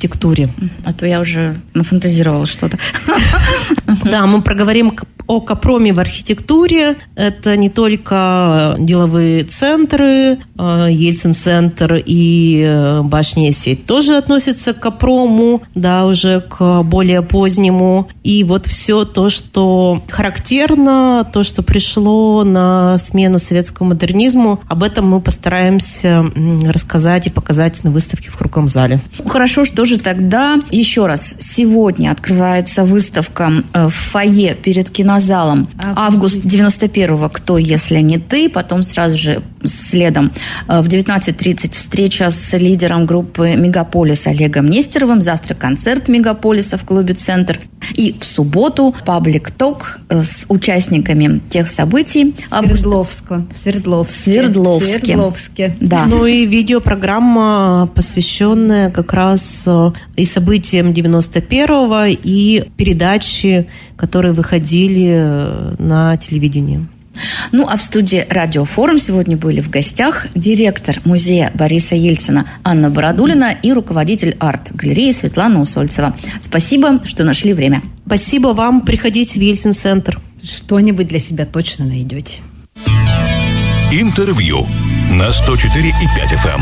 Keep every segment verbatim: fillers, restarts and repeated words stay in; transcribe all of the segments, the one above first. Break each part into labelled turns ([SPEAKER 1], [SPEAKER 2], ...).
[SPEAKER 1] архитектуре.
[SPEAKER 2] А то я уже нафантазировала что-то.
[SPEAKER 1] Да, мы проговорим о Капроме в архитектуре. Это не только деловые центры, Ельцин-центр и башня сеть тоже относятся к Капрому, да, уже к более позднему. И вот все то, что характерно, то, что пришло на смену советскому модернизму, об этом мы постараемся рассказать и показать на выставке в круглом зале.
[SPEAKER 2] Хорошо, что же тогда еще раз. Сегодня открывается выставка в фойе перед кинозалом. Август девяносто первого «Кто, если не ты?». Потом сразу же следом в девятнадцать тридцать встреча с лидером группы «Мегаполис» Олегом Нестеровым. Завтра концерт «Мегаполиса» в клубе «Центр». И в субботу паблик-ток с участниками тех событий.
[SPEAKER 3] Свердловска. Свердловске.
[SPEAKER 2] Свердловске.
[SPEAKER 3] Свердловске.
[SPEAKER 2] Да.
[SPEAKER 1] Ну и видеопрограмма, посвященная как раз и событиям девяносто первого, и передачи, которые выходили на телевидении.
[SPEAKER 2] Ну, а в студии «Радиофорум» сегодня были в гостях директор музея Бориса Ельцина Анна Бородулина и руководитель арт-галереи Светлана Усольцева. Спасибо, что нашли время.
[SPEAKER 1] Спасибо вам. Приходите в Ельцин-центр.
[SPEAKER 3] Что-нибудь для себя точно найдете.
[SPEAKER 4] Интервью на сто четыре и пять эф эм.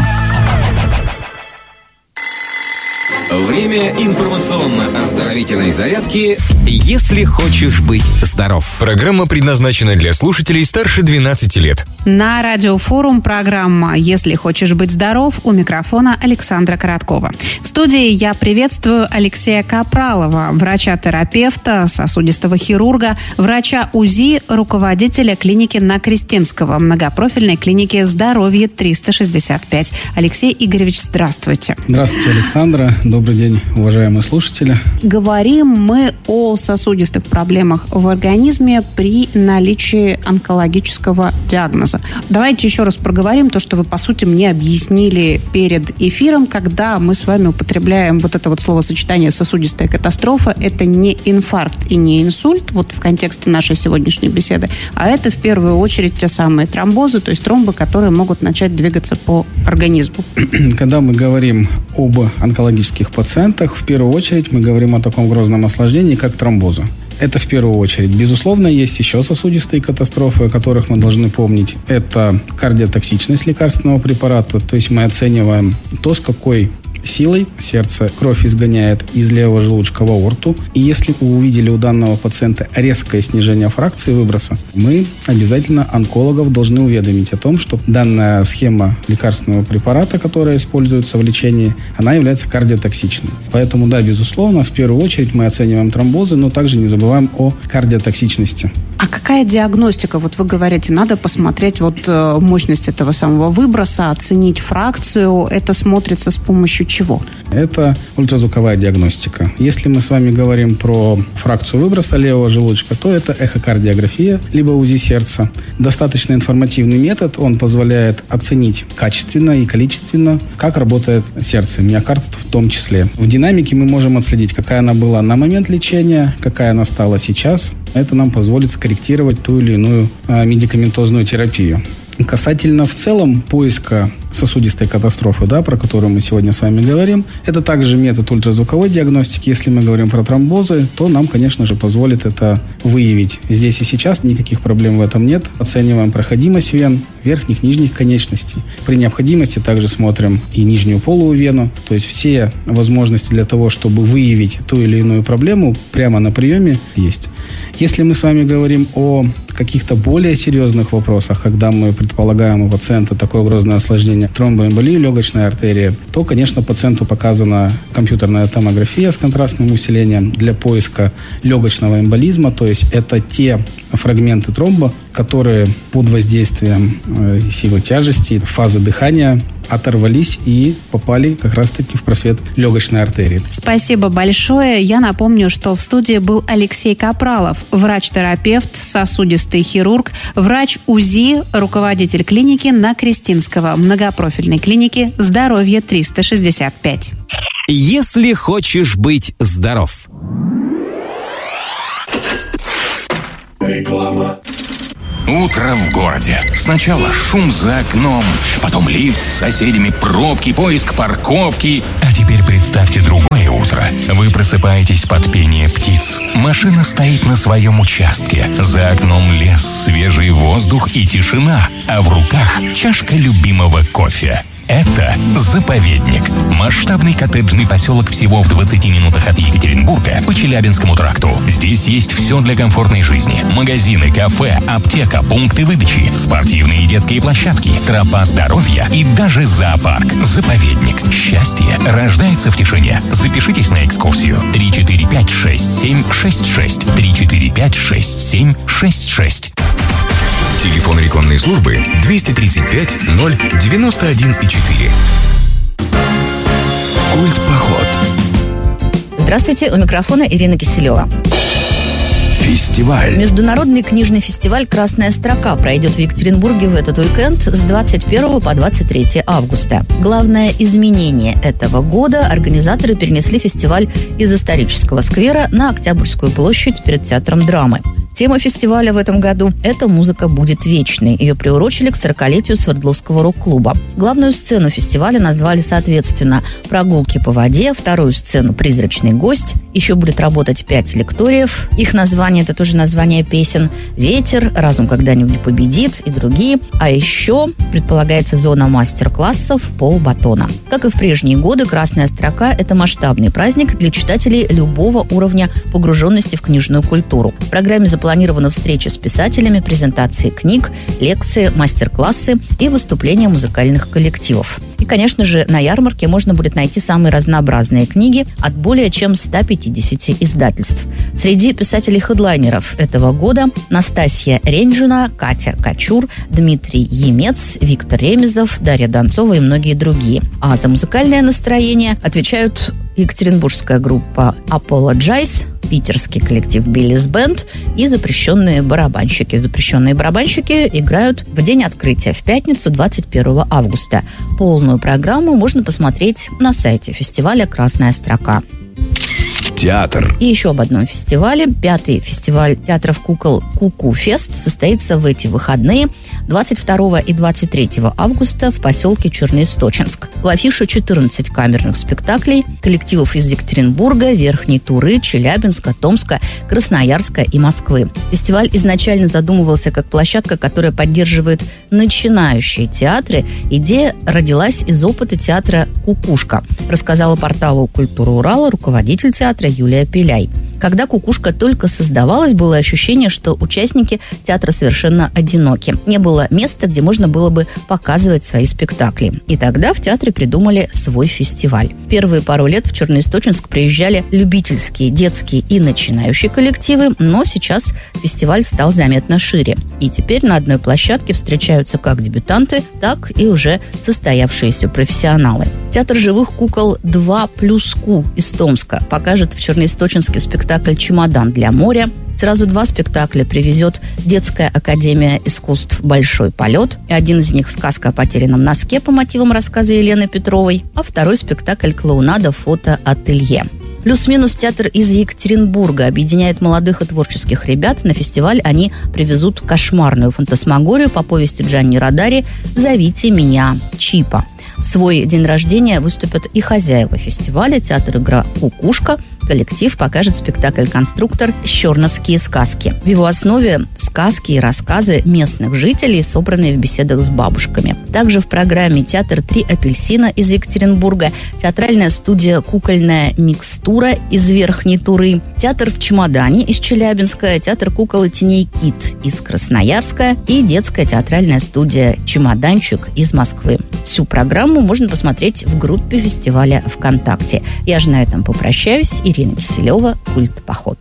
[SPEAKER 5] Время информационно-оздоровительной зарядки «Если хочешь быть здоров».
[SPEAKER 6] Программа предназначена для слушателей старше двенадцати лет.
[SPEAKER 7] На Радиофорум программа «Если хочешь быть здоров», у микрофона Александра Короткова. В студии я приветствую Алексея Капралова, врача-терапевта, сосудистого хирурга, врача УЗИ, руководителя клиники на Крестинского, многопрофильной клиники «Здоровье триста шестьдесят пять». Алексей Игоревич, здравствуйте.
[SPEAKER 8] Здравствуйте, Александра. Добрый день, уважаемые слушатели.
[SPEAKER 7] Говорим мы о сосудистых проблемах в организме при наличии онкологического диагноза. Давайте еще раз проговорим то, что вы, по сути, мне объяснили перед эфиром, когда мы с вами употребляем вот это вот словосочетание «сосудистая катастрофа». Это не инфаркт и не инсульт, вот в контексте нашей сегодняшней беседы, а это в первую очередь те самые тромбозы, то есть тромбы, которые могут начать двигаться по организму.
[SPEAKER 8] Когда мы говорим об онкологических пациентах, в первую очередь мы говорим о таком грозном осложнении, как тромбозы. Это в первую очередь. Безусловно, есть еще сосудистые катастрофы, о которых мы должны помнить. Это кардиотоксичность лекарственного препарата, то есть мы оцениваем то, с какой силой сердце кровь изгоняет из левого желудочка в аорту. И если вы увидели у данного пациента резкое снижение фракции выброса, мы обязательно онкологов должны уведомить о том, что данная схема лекарственного препарата, которая используется в лечении, она является кардиотоксичной. Поэтому, да, безусловно, в первую очередь мы оцениваем тромбозы, но также не забываем о кардиотоксичности.
[SPEAKER 7] А какая диагностика? Вот вы говорите, надо посмотреть вот мощность этого самого выброса, оценить фракцию. Это смотрится с помощью чего?
[SPEAKER 8] Это ультразвуковая диагностика. Если мы с вами говорим про фракцию выброса левого желудочка, то это эхокардиография, либо УЗИ сердца. Достаточно информативный метод, он позволяет оценить качественно и количественно, как работает сердце, миокард в том числе. В динамике мы можем отследить, какая она была на момент лечения, какая она стала сейчас. Это нам позволит скорректировать ту или иную а, медикаментозную терапию. Касательно в целом поиска сосудистой катастрофы, да, про которую мы сегодня с вами говорим, это также метод ультразвуковой диагностики. Если мы говорим про тромбозы, то нам, конечно же, позволит это выявить. Здесь и сейчас никаких проблем в этом нет. Оцениваем проходимость вен, верхних, нижних конечностей. При необходимости также смотрим и нижнюю полую вену. То есть все возможности для того, чтобы выявить ту или иную проблему, прямо на приеме есть. Если мы с вами говорим о каких-то более серьезных вопросах, когда мы предполагаем у пациента такое грозное осложнение тромбоэмболии легочной артерии, то, конечно, пациенту показана компьютерная томография с контрастным усилением для поиска легочного эмболизма, то есть это те фрагменты тромба, которые под воздействием э, силы тяжести, фазы дыхания оторвались и попали как раз-таки в просвет легочной артерии.
[SPEAKER 7] Спасибо большое. Я напомню, что в студии был Алексей Капралов, врач-терапевт, сосудистый хирург, врач УЗИ, руководитель клиники на Крестинского, многопрофильной клиники «Здоровье триста шестьдесят пять».
[SPEAKER 5] Если хочешь быть здоров.
[SPEAKER 4] Реклама.
[SPEAKER 6] Утро в городе. Сначала шум за окном, потом лифт с соседями, пробки, поиск парковки. А теперь представьте другой просыпаетесь под пение птиц. Машина стоит на своем участке. За окном лес, свежий воздух и тишина. А в руках чашка любимого кофе. Это «Заповедник». Масштабный коттеджный поселок всего в двадцати минутах от Екатеринбурга по Челябинскому тракту. Здесь есть все для комфортной жизни. Магазины, кафе, аптека, пункты выдачи, спортивные и детские площадки, тропа здоровья и даже зоопарк. «Заповедник». Счастье рождается в тишине. Запишитесь на экскурсию. три четыре пять шесть семь шесть шесть. три четыре пять шесть семь шесть шесть.
[SPEAKER 4] Телефон рекламной службы двести тридцать пять ноль девяносто один четыре. Культ-поход.
[SPEAKER 2] Здравствуйте, у микрофона Ирина Киселева.
[SPEAKER 4] Фестиваль.
[SPEAKER 2] Международный книжный фестиваль «Красная строка» пройдет в Екатеринбурге в этот уикенд с двадцать первого по двадцать третье августа. Главное изменение этого года – организаторы перенесли фестиваль из исторического сквера на Октябрьскую площадь перед театром драмы. Тема фестиваля в этом году – «Эта музыка будет вечной». Ее приурочили к сорокалетию Свердловского рок-клуба. Главную сцену фестиваля назвали, соответственно, «Прогулки по воде», вторую сцену «Призрачный гость». Еще будет работать пять лекториев. Их название – это тоже название песен. «Ветер», «Разум когда-нибудь победит» и другие. А еще предполагается зона мастер-классов «Полбатона». Как и в прежние годы, «Красная строка» – это масштабный праздник для читателей любого уровня погруженности в книжную культуру. В программе запланирована встреча с писателями, презентации книг, лекции, мастер-классы и выступления музыкальных коллективов. И, конечно же, на ярмарке можно будет найти самые разнообразные книги от более чем ста пятидесяти издательств. Среди писателей-хедлайнеров этого года Настасья Ренжина, Катя Качур, Дмитрий Емец, Виктор Ремезов, Дарья Донцова и многие другие. А за музыкальное настроение отвечают екатеринбургская группа Apologize, питерский коллектив Биллис Бенд и запрещенные барабанщики. Запрещенные барабанщики играют в день открытия, в пятницу, двадцать первого августа. Полную программу можно посмотреть на сайте фестиваля «Красная строка».
[SPEAKER 4] Театр.
[SPEAKER 2] И еще об одном фестивале. Пятый фестиваль театров кукол «Куку-фест» состоится в эти выходные двадцать второго и двадцать третьего августа в поселке Черноисточенск. В афише четырнадцать камерных спектаклей коллективов из Екатеринбурга, Верхней Туры, Челябинска, Томска, Красноярска и Москвы. Фестиваль изначально задумывался как площадка, которая поддерживает начинающие театры. Идея родилась из опыта театра «Кукушка», рассказала порталу «Культура Урала» руководитель театра Юлия Пеляй. Когда «Кукушка» только создавалась, было ощущение, что участники театра совершенно одиноки. Не было места, где можно было бы показывать свои спектакли. И тогда в театре придумали свой фестиваль. Первые пару лет в Черноисточенск приезжали любительские, детские и начинающие коллективы, но сейчас фестиваль стал заметно шире. И теперь на одной площадке встречаются как дебютанты, так и уже состоявшиеся профессионалы. Театр живых кукол два плюс ку из Томска покажет в Черноисточенске спектакль «Чемодан для моря». Сразу два спектакля привезет Детская академия искусств «Большой полет». И один из них «Сказка о потерянном носке» по мотивам рассказа Елены Петровой, а второй спектакль «Клоунада. Фото-ателье». Плюс-минус театр из Екатеринбурга объединяет молодых и творческих ребят. На фестиваль они привезут кошмарную фантасмагорию по повести Джанни Родари «Зовите меня Чипа». В свой день рождения выступят и хозяева фестиваля, театр «Игра Кукушка». Коллектив покажет спектакль «Конструктор. Щерновские сказки». В его основе сказки и рассказы местных жителей, собранные в беседах с бабушками. Также в программе театр «Три апельсина» из Екатеринбурга, театральная студия «Кукольная микстура» из Верхней Туры, театр «В чемодане» из Челябинска, театр «Кукол и теней Кит» из Красноярска и детская театральная студия «Чемоданчик» из Москвы. Всю программу можно посмотреть в группе фестиваля ВКонтакте. Я же на этом попрощаюсь. Ирина Киселева, «Культ-поход».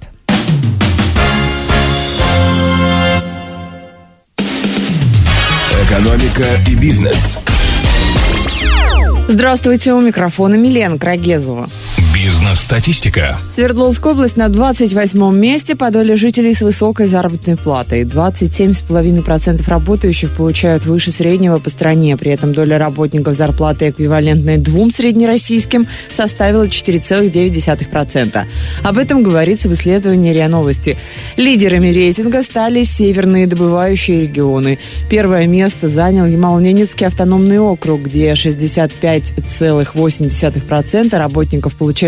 [SPEAKER 4] Экономика и бизнес.
[SPEAKER 9] Здравствуйте, у микрофона Милена Крагезова.
[SPEAKER 6] Бизнес-статистика.
[SPEAKER 9] Свердловская область на двадцать восьмом месте по доле жителей с высокой заработной платой. двадцать семь целых пять десятых процента работающих получают выше среднего по стране. При этом доля работников зарплаты, эквивалентной двум среднероссийским, составила четыре целых девять десятых процента. Об этом говорится в исследовании РИА Новости. Лидерами рейтинга стали северные добывающие регионы. Первое место занял Ямало-Ненецкий автономный округ, где шестьдесят пять целых восемь десятых процента работников получают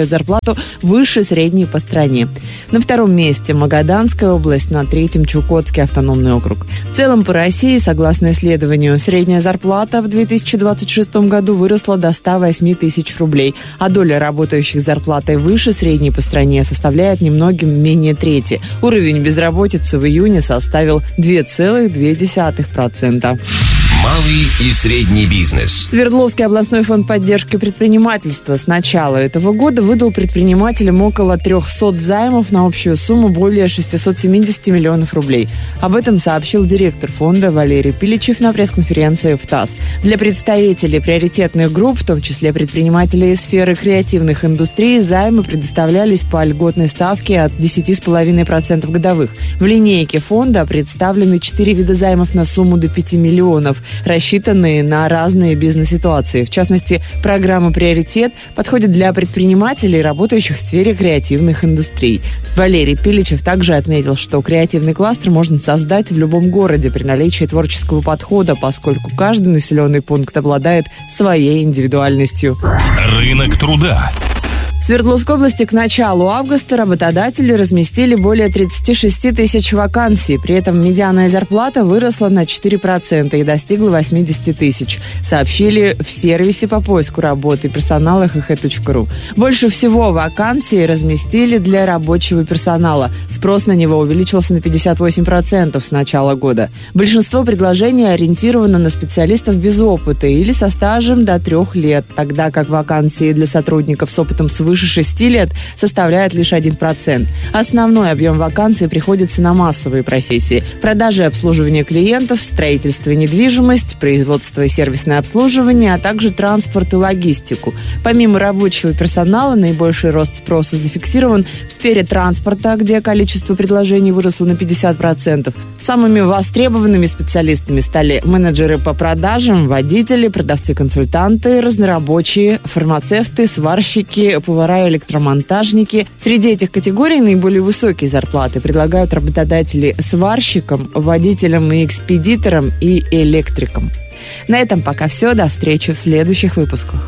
[SPEAKER 9] получают зарплату выше средней по стране. На втором месте Магаданская область, на третьем Чукотский автономный округ. В целом по России, согласно исследованию, средняя зарплата в две тысячи двадцать шестом году выросла до ста восьми тысяч рублей, а доля работающих с зарплатой выше средней по стране составляет немногим менее трети. Уровень безработицы в июне составил два целых две десятых процента.
[SPEAKER 6] Малый и средний бизнес.
[SPEAKER 9] Свердловский областной фонд поддержки предпринимательства с начала этого года выдал предпринимателям около трехсот займов на общую сумму более шестисот семидесяти миллионов рублей. Об этом сообщил директор фонда Валерий Пиличев на пресс-конференции в ТАСС. Для представителей приоритетных групп, в том числе предпринимателей из сферы креативных индустрий, займы предоставлялись по льготной ставке от десяти целых пяти десятых процента годовых. В линейке фонда представлены четыре вида займов на сумму до пяти миллионов, рассчитанные на разные бизнес-ситуации. В частности, программа «Приоритет» подходит для предпринимателей, работающих в сфере креативных индустрий. Валерий Пиличев также отметил, что креативный кластер можно создать в любом городе при наличии творческого подхода, поскольку каждый населенный пункт обладает своей индивидуальностью.
[SPEAKER 6] Рынок труда.
[SPEAKER 9] В Свердловской области к началу августа работодатели разместили более тридцати шести тысяч вакансий. При этом медианная зарплата выросла на четыре процента и достигла восьмидесяти тысяч, сообщили в сервисе по поиску работы персонала ха ха точка ру. Больше всего вакансий разместили для рабочего персонала. Спрос на него увеличился на пятьдесят восемь процентов с начала года. Большинство предложений ориентировано на специалистов без опыта или со стажем до трех лет, тогда как вакансии для сотрудников с опытом свыше выше шести лет составляет лишь один процент. Основной объем вакансий приходится на массовые профессии: продажи и обслуживание клиентов, строительство и недвижимость, производство и сервисное обслуживание, а также транспорт и логистику. Помимо рабочего персонала, наибольший рост спроса зафиксирован в сфере транспорта, где количество предложений выросло на пятьдесят процентов. Самыми востребованными специалистами стали менеджеры по продажам, водители, продавцы-консультанты, разнорабочие, фармацевты, сварщики, повара, электромонтажники. Среди этих категорий наиболее высокие зарплаты предлагают работодатели сварщикам, водителям и экспедиторам и электрикам. На этом пока все. До встречи в следующих выпусках.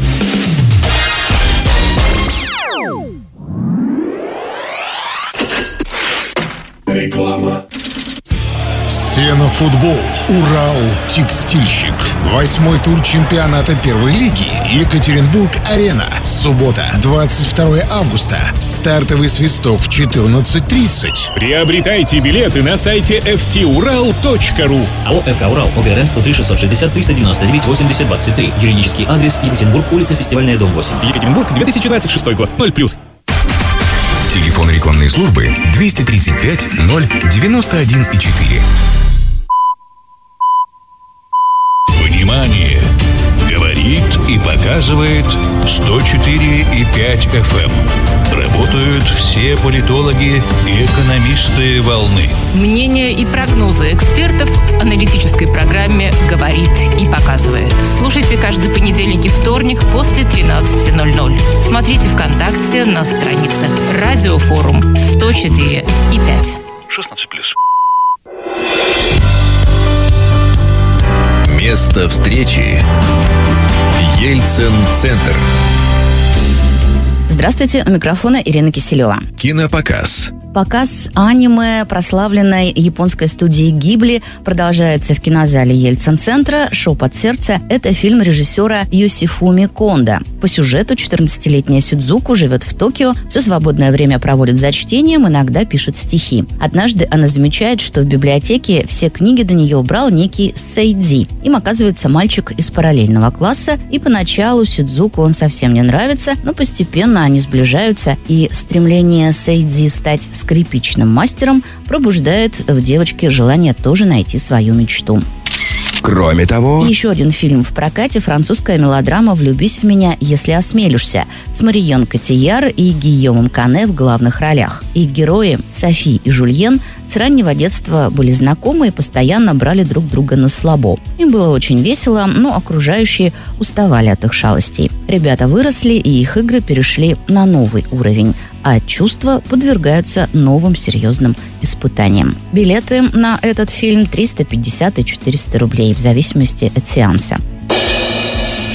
[SPEAKER 10] Реклама. Все на футбол. Урал текстильщик. Восьмой тур чемпионата первой лиги. Екатеринбург-Арена. Суббота, двадцать второе августа. Стартовый свисток в четырнадцать тридцать.
[SPEAKER 11] Приобретайте билеты на сайте эф си урал точка ру.
[SPEAKER 12] АО «ФК Урал», ОГРН сто три шестьсот шестьдесят триста девяносто девять восемьдесят двадцать три. Юридический адрес: Екатеринбург, улица Фестивальная, дом восемь.
[SPEAKER 11] Екатеринбург, две тысячи двадцать шестой год. ноль плюс.
[SPEAKER 4] Телефон рекламной службы двести тридцать пять ноль девяносто один и четыре.
[SPEAKER 6] Внимание! Говорит и показывает сто четыре и пять эф эм. Работают все политологи и экономисты волны.
[SPEAKER 13] Мнения и прогнозы экспертов в аналитической программе «Говорит и показывает». Слушайте каждый понедельник и вторник после тринадцати ноль-ноль. Смотрите ВКонтакте на странице «Радиофорум сто четыре и пять».
[SPEAKER 6] шестнадцать плюс.
[SPEAKER 5] Место встречи. Ельцин-центр.
[SPEAKER 2] Здравствуйте, у микрофона Ирина Киселева.
[SPEAKER 5] Кинопоказ.
[SPEAKER 2] Показ аниме прославленной японской студии Гибли продолжается в кинозале Ельцин-центра. «Шепот сердца» – это фильм режиссера Йосифуми Кондо. По сюжету четырнадцатилетняя Сидзуку живет в Токио, все свободное время проводит за чтением, иногда пишет стихи. Однажды она замечает, что в библиотеке все книги до нее убрал некий Сейдзи. Им оказывается мальчик из параллельного класса, и поначалу Сидзуку он совсем не нравится, но постепенно они сближаются, и стремление Сейдзи стать скрипичным мастером пробуждает в девочке желание тоже найти свою мечту.
[SPEAKER 5] Кроме того...
[SPEAKER 2] И еще один фильм в прокате – французская мелодрама «Влюбись в меня, если осмелишься» с Марион Котийяр и Гийомом Кане в главных ролях. Их герои Софи и Жульен с раннего детства были знакомы и постоянно брали друг друга на слабо. Им было очень весело, но окружающие уставали от их шалостей. Ребята выросли, и их игры перешли на новый уровень, а чувства подвергаются новым серьезным испытаниям. Билеты на этот фильм триста пятьдесят и четыреста рублей в зависимости от сеанса.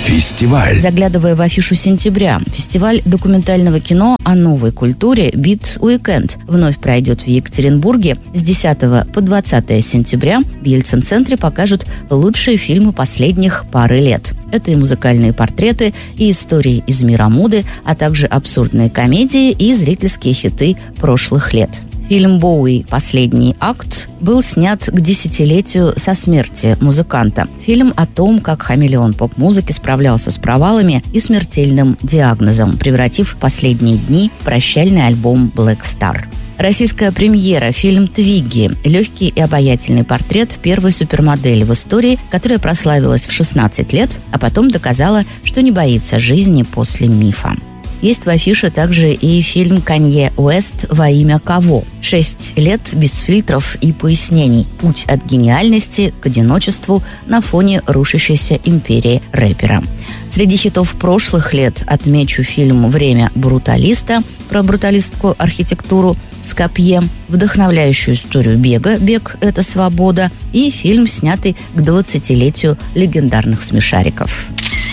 [SPEAKER 5] Фестиваль.
[SPEAKER 2] Заглядывая в афишу сентября, фестиваль документального кино о новой культуре «Бит Уикенд» вновь пройдет в Екатеринбурге. С десятого по двадцатое сентября в Ельцин-центре покажут лучшие фильмы последних пары лет. Это и музыкальные портреты, и истории из мира моды, а также абсурдные комедии и зрительские хиты прошлых лет. Фильм «Боуи. Последний акт» был снят к десятилетию со смерти музыканта. Фильм о том, как хамелеон поп-музыки справлялся с провалами и смертельным диагнозом, превратив последние дни в прощальный альбом «Black Star». Российская премьера, фильм «Твигги». Легкий и обаятельный портрет первой супермодели в истории, которая прославилась в шестнадцать лет, а потом доказала, что не боится жизни после мифа. Есть в афише также и фильм Канье Уэст «Во имя кого?». Шесть лет без фильтров и пояснений. Путь от гениальности к одиночеству на фоне рушащейся империи рэпера. Среди хитов прошлых лет отмечу фильм «Время бруталиста» про бруталистскую архитектуру Скопье, вдохновляющую историю бега «Бег – это свобода» и фильм, снятый к двадцатилетию легендарных смешариков.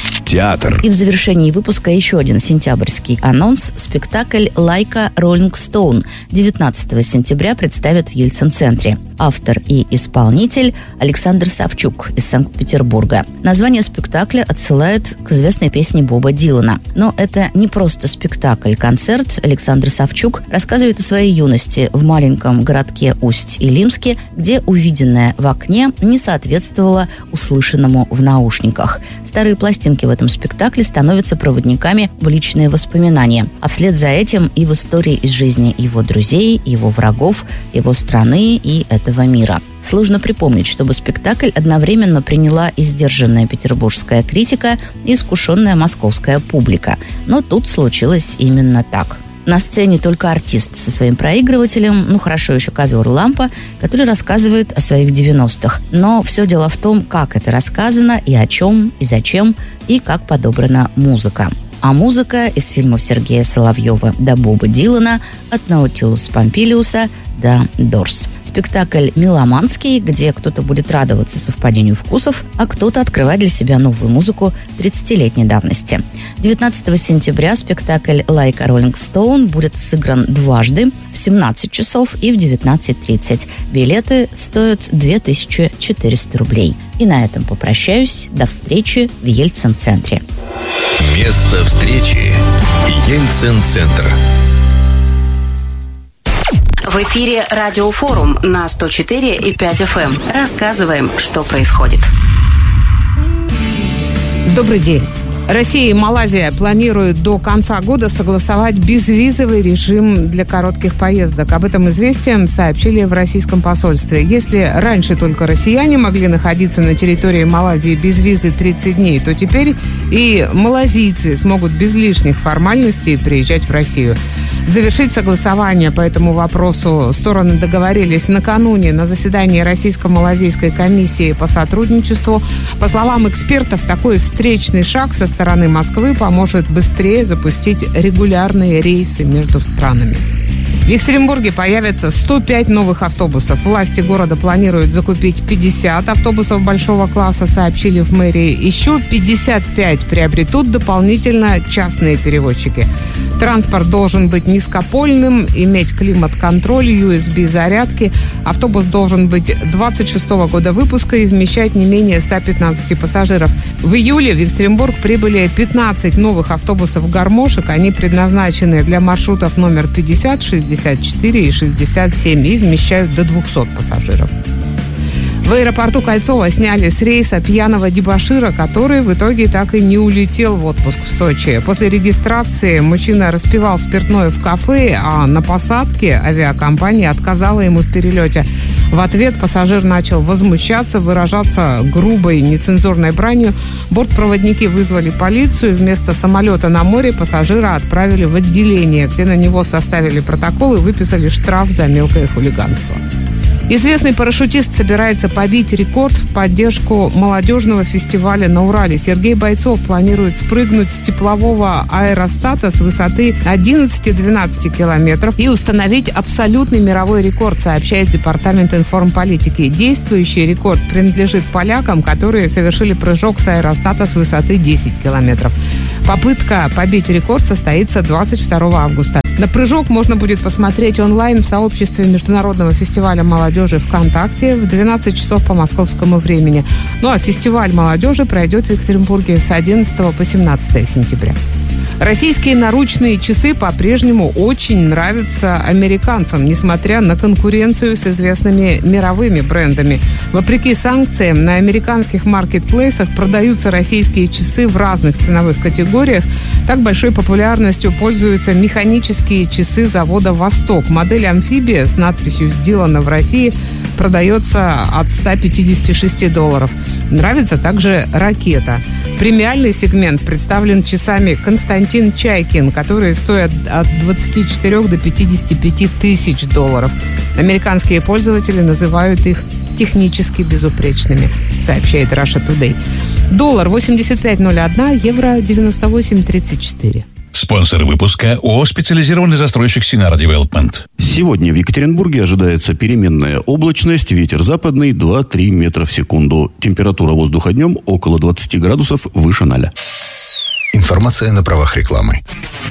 [SPEAKER 5] Театр.
[SPEAKER 2] И в завершении выпуска еще один сентябрьский анонс. Спектакль «Лайка Роллинг Стоун» девятнадцатого сентября представят в Ельцин-центре. Автор и исполнитель Александр Савчук из Санкт-Петербурга. Название спектакля отсылает к известной песне Боба Дилана. Но это не просто спектакль-концерт. Александр Савчук рассказывает о своей юности в маленьком городке Усть-Илимске, где увиденное в окне не соответствовало услышанному в наушниках. Старые пластинки в этом спектакле становятся проводниками в личные воспоминания. А вслед за этим и в истории из жизни его друзей, его врагов, его страны и этого мира. Сложно припомнить, чтобы спектакль одновременно приняла и сдержанная петербургская критика, и искушенная московская публика. Но тут случилось именно так. На сцене только артист со своим проигрывателем, ну хорошо еще ковер-лампа, который рассказывает о своих девяностых. Но все дело в том, как это рассказано, и о чем, и зачем, и как подобрана музыка. А музыка из фильмов Сергея Соловьева до Боба Дилана, от Наутилус Помпилиуса до Дорс. Спектакль меломанский, где кто-то будет радоваться совпадению вкусов, а кто-то открывать для себя новую музыку тридцатилетней давности. девятнадцатого сентября спектакль «Like a Rolling Stone» будет сыгран дважды в семнадцать часов и в девятнадцать тридцать. Билеты стоят две тысячи четыреста рублей. И на этом попрощаюсь. До встречи в Ельцин-центре.
[SPEAKER 4] Место встречи. Ельцин-центр.
[SPEAKER 14] В эфире Радиофорум на сто четыре и пять эф эм. Рассказываем, что происходит.
[SPEAKER 15] Добрый день. Россия и Малайзия планируют до конца года согласовать безвизовый режим для коротких поездок. Об этом известием сообщили в российском посольстве. Если раньше только россияне могли находиться на территории Малайзии без визы тридцать дней, то теперь и малазийцы смогут без лишних формальностей приезжать в Россию. Завершить согласование по этому вопросу стороны договорились накануне на заседании Российско-Малазийской комиссии по сотрудничеству. По словам экспертов, такой встречный шаг со стороны Москвы поможет быстрее запустить регулярные рейсы между странами. В Екатеринбурге появится сто пять новых автобусов. Власти города планируют закупить пятьдесят автобусов большого класса, сообщили в мэрии. Еще пятьдесят пять приобретут дополнительно частные перевозчики. Транспорт должен быть низкопольным, иметь климат-контроль, ю эс би-зарядки. Автобус должен быть двадцать шестого года выпуска и вмещать не менее ста пятнадцати пассажиров. В июле в Екатеринбург прибыли пятнадцать новых автобусов-гармошек. Они предназначены для маршрутов номер пятьдесят, шестьдесят четыре и шестьдесят семь и вмещают до двухсот пассажиров. В аэропорту Кольцово сняли с рейса пьяного дебошира, который в итоге так и не улетел в отпуск в Сочи. После регистрации мужчина распивал спиртное в кафе, а на посадке авиакомпания отказала ему в перелете. В ответ пассажир начал возмущаться, выражаться грубой, нецензурной бранью. Бортпроводники вызвали полицию. Вместо самолета на море пассажира отправили в отделение, где на него составили протокол и выписали штраф за мелкое хулиганство. Известный парашютист собирается побить рекорд в поддержку молодежного фестиваля на Урале. Сергей Бойцов планирует спрыгнуть с теплового аэростата с высоты одиннадцать-двенадцать километров и установить абсолютный мировой рекорд, сообщает Департамент информполитики. Действующий рекорд принадлежит полякам, которые совершили прыжок с аэростата с высоты десять километров. Попытка побить рекорд состоится двадцать второго августа. На прыжок можно будет посмотреть онлайн в сообществе Международного фестиваля молодежи ВКонтакте в двенадцать часов по московскому времени. Ну а фестиваль молодежи пройдет в Екатеринбурге с одиннадцатого по семнадцатое сентября. Российские наручные часы по-прежнему очень нравятся американцам, несмотря на конкуренцию с известными мировыми брендами. Вопреки санкциям, на американских маркетплейсах продаются российские часы в разных ценовых категориях. Так большой популярностью пользуются механические часы завода «Восток». Модель «Амфибия» с надписью «Сделано в России» продается от ста пятидесяти шести долларов. Нравится также «Ракета». Премиальный сегмент представлен часами «Константин Чайкин», которые стоят от двадцати четырёх до пятидесяти пяти тысяч долларов. Американские пользователи называют их технически безупречными, сообщает Russia Today. Доллар восемьдесят пять ноль один, евро девяносто восемь тридцать четыре.
[SPEAKER 16] Спонсор выпуска ООО «Специализированный застройщик Синар Девелопмент».
[SPEAKER 17] Сегодня в Екатеринбурге ожидается переменная облачность, ветер западный два-три метра в секунду. Температура воздуха днем около двадцати градусов выше ноля.
[SPEAKER 4] Информация на правах рекламы.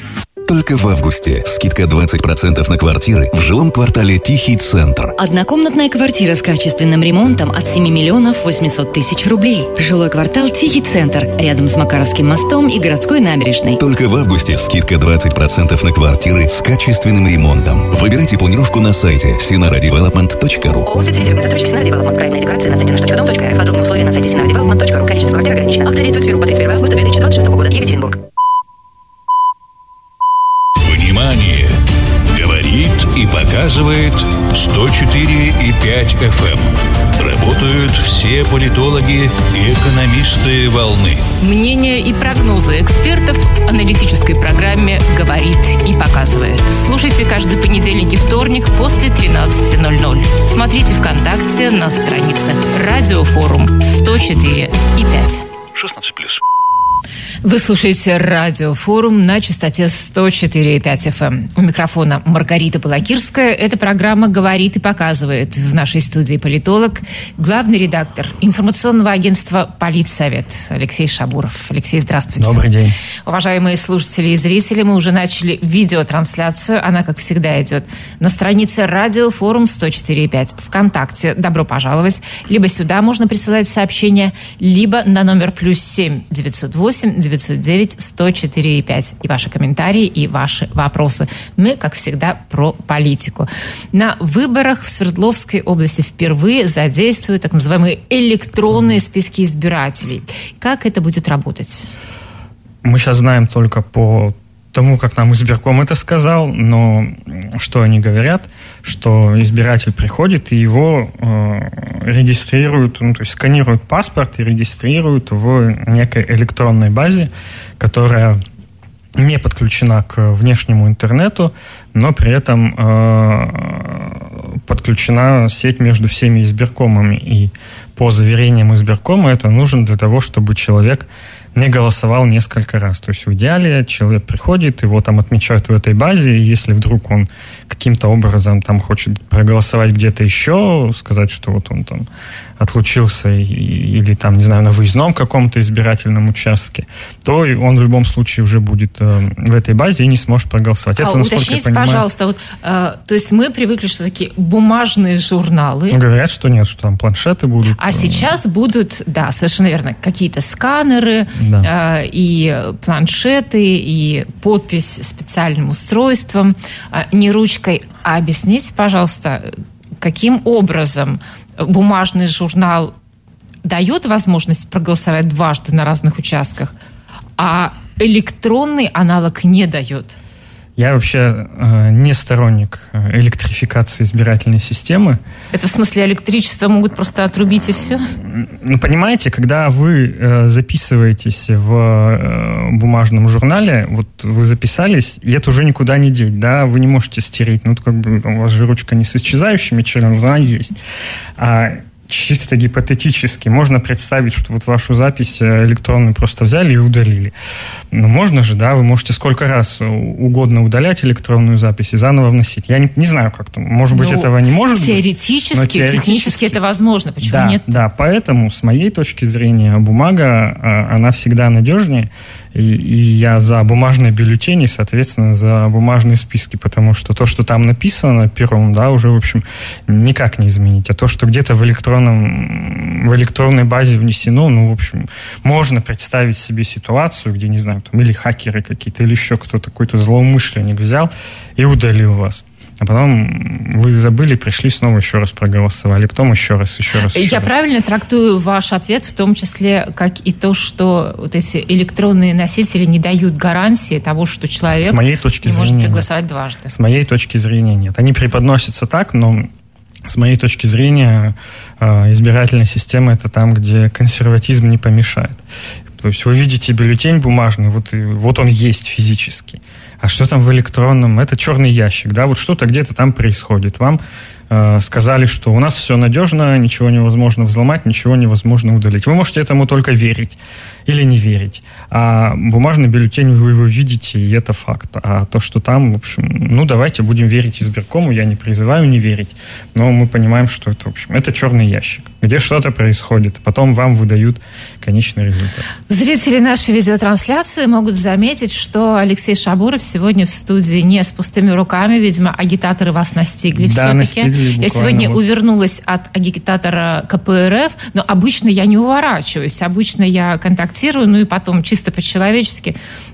[SPEAKER 4] Только в августе скидка двадцать процентов на квартиры в жилом квартале «Тихий центр».
[SPEAKER 18] Однокомнатная квартира с качественным ремонтом от семи миллионов восемьсот тысяч рублей. Жилой квартал «Тихий центр» рядом с Макаровским мостом и городской набережной.
[SPEAKER 4] Только в августе скидка двадцать процентов на квартиры с качественным ремонтом. Выбирайте планировку на сайте синара девелопмент точка ру.
[SPEAKER 18] ООО «Специализированный застройщик Синара Девелопмент». Проектная декорация на сайте наш точка дом точка рф. Подробные условия на сайте синара девелопмент точка ру. Количество квартир ограничено. Акция действует с первого по тридцать первое августа две тысячи двадцать шестого года. Екатеринбург.
[SPEAKER 16] Внимание! Говорит и показывает сто четыре и пять эф эм. Работают все политологи и экономисты волны.
[SPEAKER 13] Мнения и прогнозы экспертов в аналитической программе «Говорит и показывает». Слушайте каждый понедельник и вторник после тринадцати ноль-ноль. Смотрите ВКонтакте на странице «Радиофорум сто четыре и пять».
[SPEAKER 16] шестнадцать плюс.
[SPEAKER 13] Вы слушаете радиофорум на частоте сто четыре и пять эф эм. У микрофона Маргарита Балакирская. Эта программа «Говорит и показывает». В нашей студии политолог, главный редактор информационного агентства «Политсовет» Алексей Шабуров. Алексей, здравствуйте.
[SPEAKER 19] Добрый день.
[SPEAKER 13] Уважаемые слушатели и зрители, мы уже начали видеотрансляцию. Она, как всегда, идет на странице радиофорум сто четыре и пять ВКонтакте. Добро пожаловать. Либо сюда можно присылать сообщения, либо на номер плюс семь девятьсот восемь девятьсот девять сто четыре и пять. И ваши комментарии, и ваши вопросы. Мы, как всегда, про политику. На выборах в Свердловской области впервые задействуют так называемые электронные списки избирателей. Как это будет работать?
[SPEAKER 19] Мы сейчас знаем только по тому, как нам избирком это сказал, но что они говорят, что избиратель приходит и его э, регистрируют, ну, то есть сканируют паспорт и регистрируют в некой электронной базе, которая не подключена к внешнему интернету, но при этом э, подключена сеть между всеми избиркомами. И по заверениям избиркома это нужно для того, чтобы человек не голосовал несколько раз. То есть в идеале человек приходит, его там отмечают в этой базе, и если вдруг он каким-то образом там хочет проголосовать где-то еще, сказать, что вот он там отлучился и, или там, не знаю, на выездном каком-то избирательном участке, то он в любом случае уже будет э, в этой базе и не сможет проголосовать.
[SPEAKER 13] А
[SPEAKER 19] это,
[SPEAKER 13] уточните, я понимаю, пожалуйста, вот, э, то есть мы привыкли, что такие бумажные журналы.
[SPEAKER 19] Ну, говорят, что нет, что там планшеты будут.
[SPEAKER 13] А сейчас будут, да, совершенно верно, какие-то сканеры, да. э, и планшеты, и подпись специальным устройством, э, не ручкой. А объясните, пожалуйста, каким образом бумажный журнал дает возможность проголосовать дважды на разных участках, а электронный аналог не дает?
[SPEAKER 19] Я вообще э, не сторонник электрификации избирательной системы.
[SPEAKER 13] Это в смысле электричество могут просто отрубить и все?
[SPEAKER 19] Ну, понимаете, когда вы э, записываетесь в э, бумажном журнале, вот вы записались, и это уже никуда не деть, да, вы не можете стереть, ну, как бы у вас же ручка не с исчезающими чернилами, она есть. А чисто гипотетически можно представить, что вот вашу запись электронную просто взяли и удалили. Но можно же, да, вы можете сколько раз угодно удалять электронную запись и заново вносить. Я не, не знаю, как там, может быть, ну, этого не может
[SPEAKER 13] теоретически,
[SPEAKER 19] быть. Теоретически,
[SPEAKER 13] технически это возможно. Почему
[SPEAKER 19] да,
[SPEAKER 13] нет?
[SPEAKER 19] Да, поэтому, с моей точки зрения, бумага, она всегда надежнее. И, и я за бумажные бюллетени, соответственно, за бумажные списки, потому что то, что там написано пером, да, уже, в общем, никак не изменить. А то, что где-то в электронном, в электронной базе внесено, ну, в общем, можно представить себе ситуацию, где, не знаю, там, или хакеры какие-то, или еще кто-то, какой-то злоумышленник взял и удалил вас. А потом вы забыли, пришли, снова еще раз проголосовали, потом еще раз, еще раз, еще
[SPEAKER 13] Я
[SPEAKER 19] раз.
[SPEAKER 13] правильно трактую ваш ответ, в том числе, как и то, что вот эти электронные носители не дают гарантии того, что человек
[SPEAKER 19] С моей точки
[SPEAKER 13] не
[SPEAKER 19] зрения,
[SPEAKER 13] может проголосовать
[SPEAKER 19] нет.
[SPEAKER 13] дважды?
[SPEAKER 19] С моей точки зрения нет. Они преподносятся так, но с моей точки зрения избирательная система – это там, где консерватизм не помешает. То есть вы видите бюллетень бумажный, вот, и, вот он есть физически. А что там в электронном? Это черный ящик, да, вот что-то где-то там происходит. Вам э, сказали, что у нас все надежно, ничего невозможно взломать, ничего невозможно удалить. Вы можете этому только верить или не верить. А бумажный бюллетень вы его видите, и это факт. А то, что там, в общем, ну, давайте будем верить избиркому, я не призываю не верить, но мы понимаем, что это, в общем, это черный ящик, где что-то происходит, потом вам выдают конечный результат.
[SPEAKER 13] Зрители нашей видеотрансляции могут заметить, что Алексей Шабуров сегодня в студии не с пустыми руками. Видимо, агитаторы вас настигли
[SPEAKER 19] да,
[SPEAKER 13] все-таки.
[SPEAKER 19] Настигли,
[SPEAKER 13] я сегодня
[SPEAKER 19] вот.
[SPEAKER 13] увернулась от агитатора ка пэ эр эф, но обычно я не уворачиваюсь. Обычно я контактирую, ну и потом чисто по-человечески.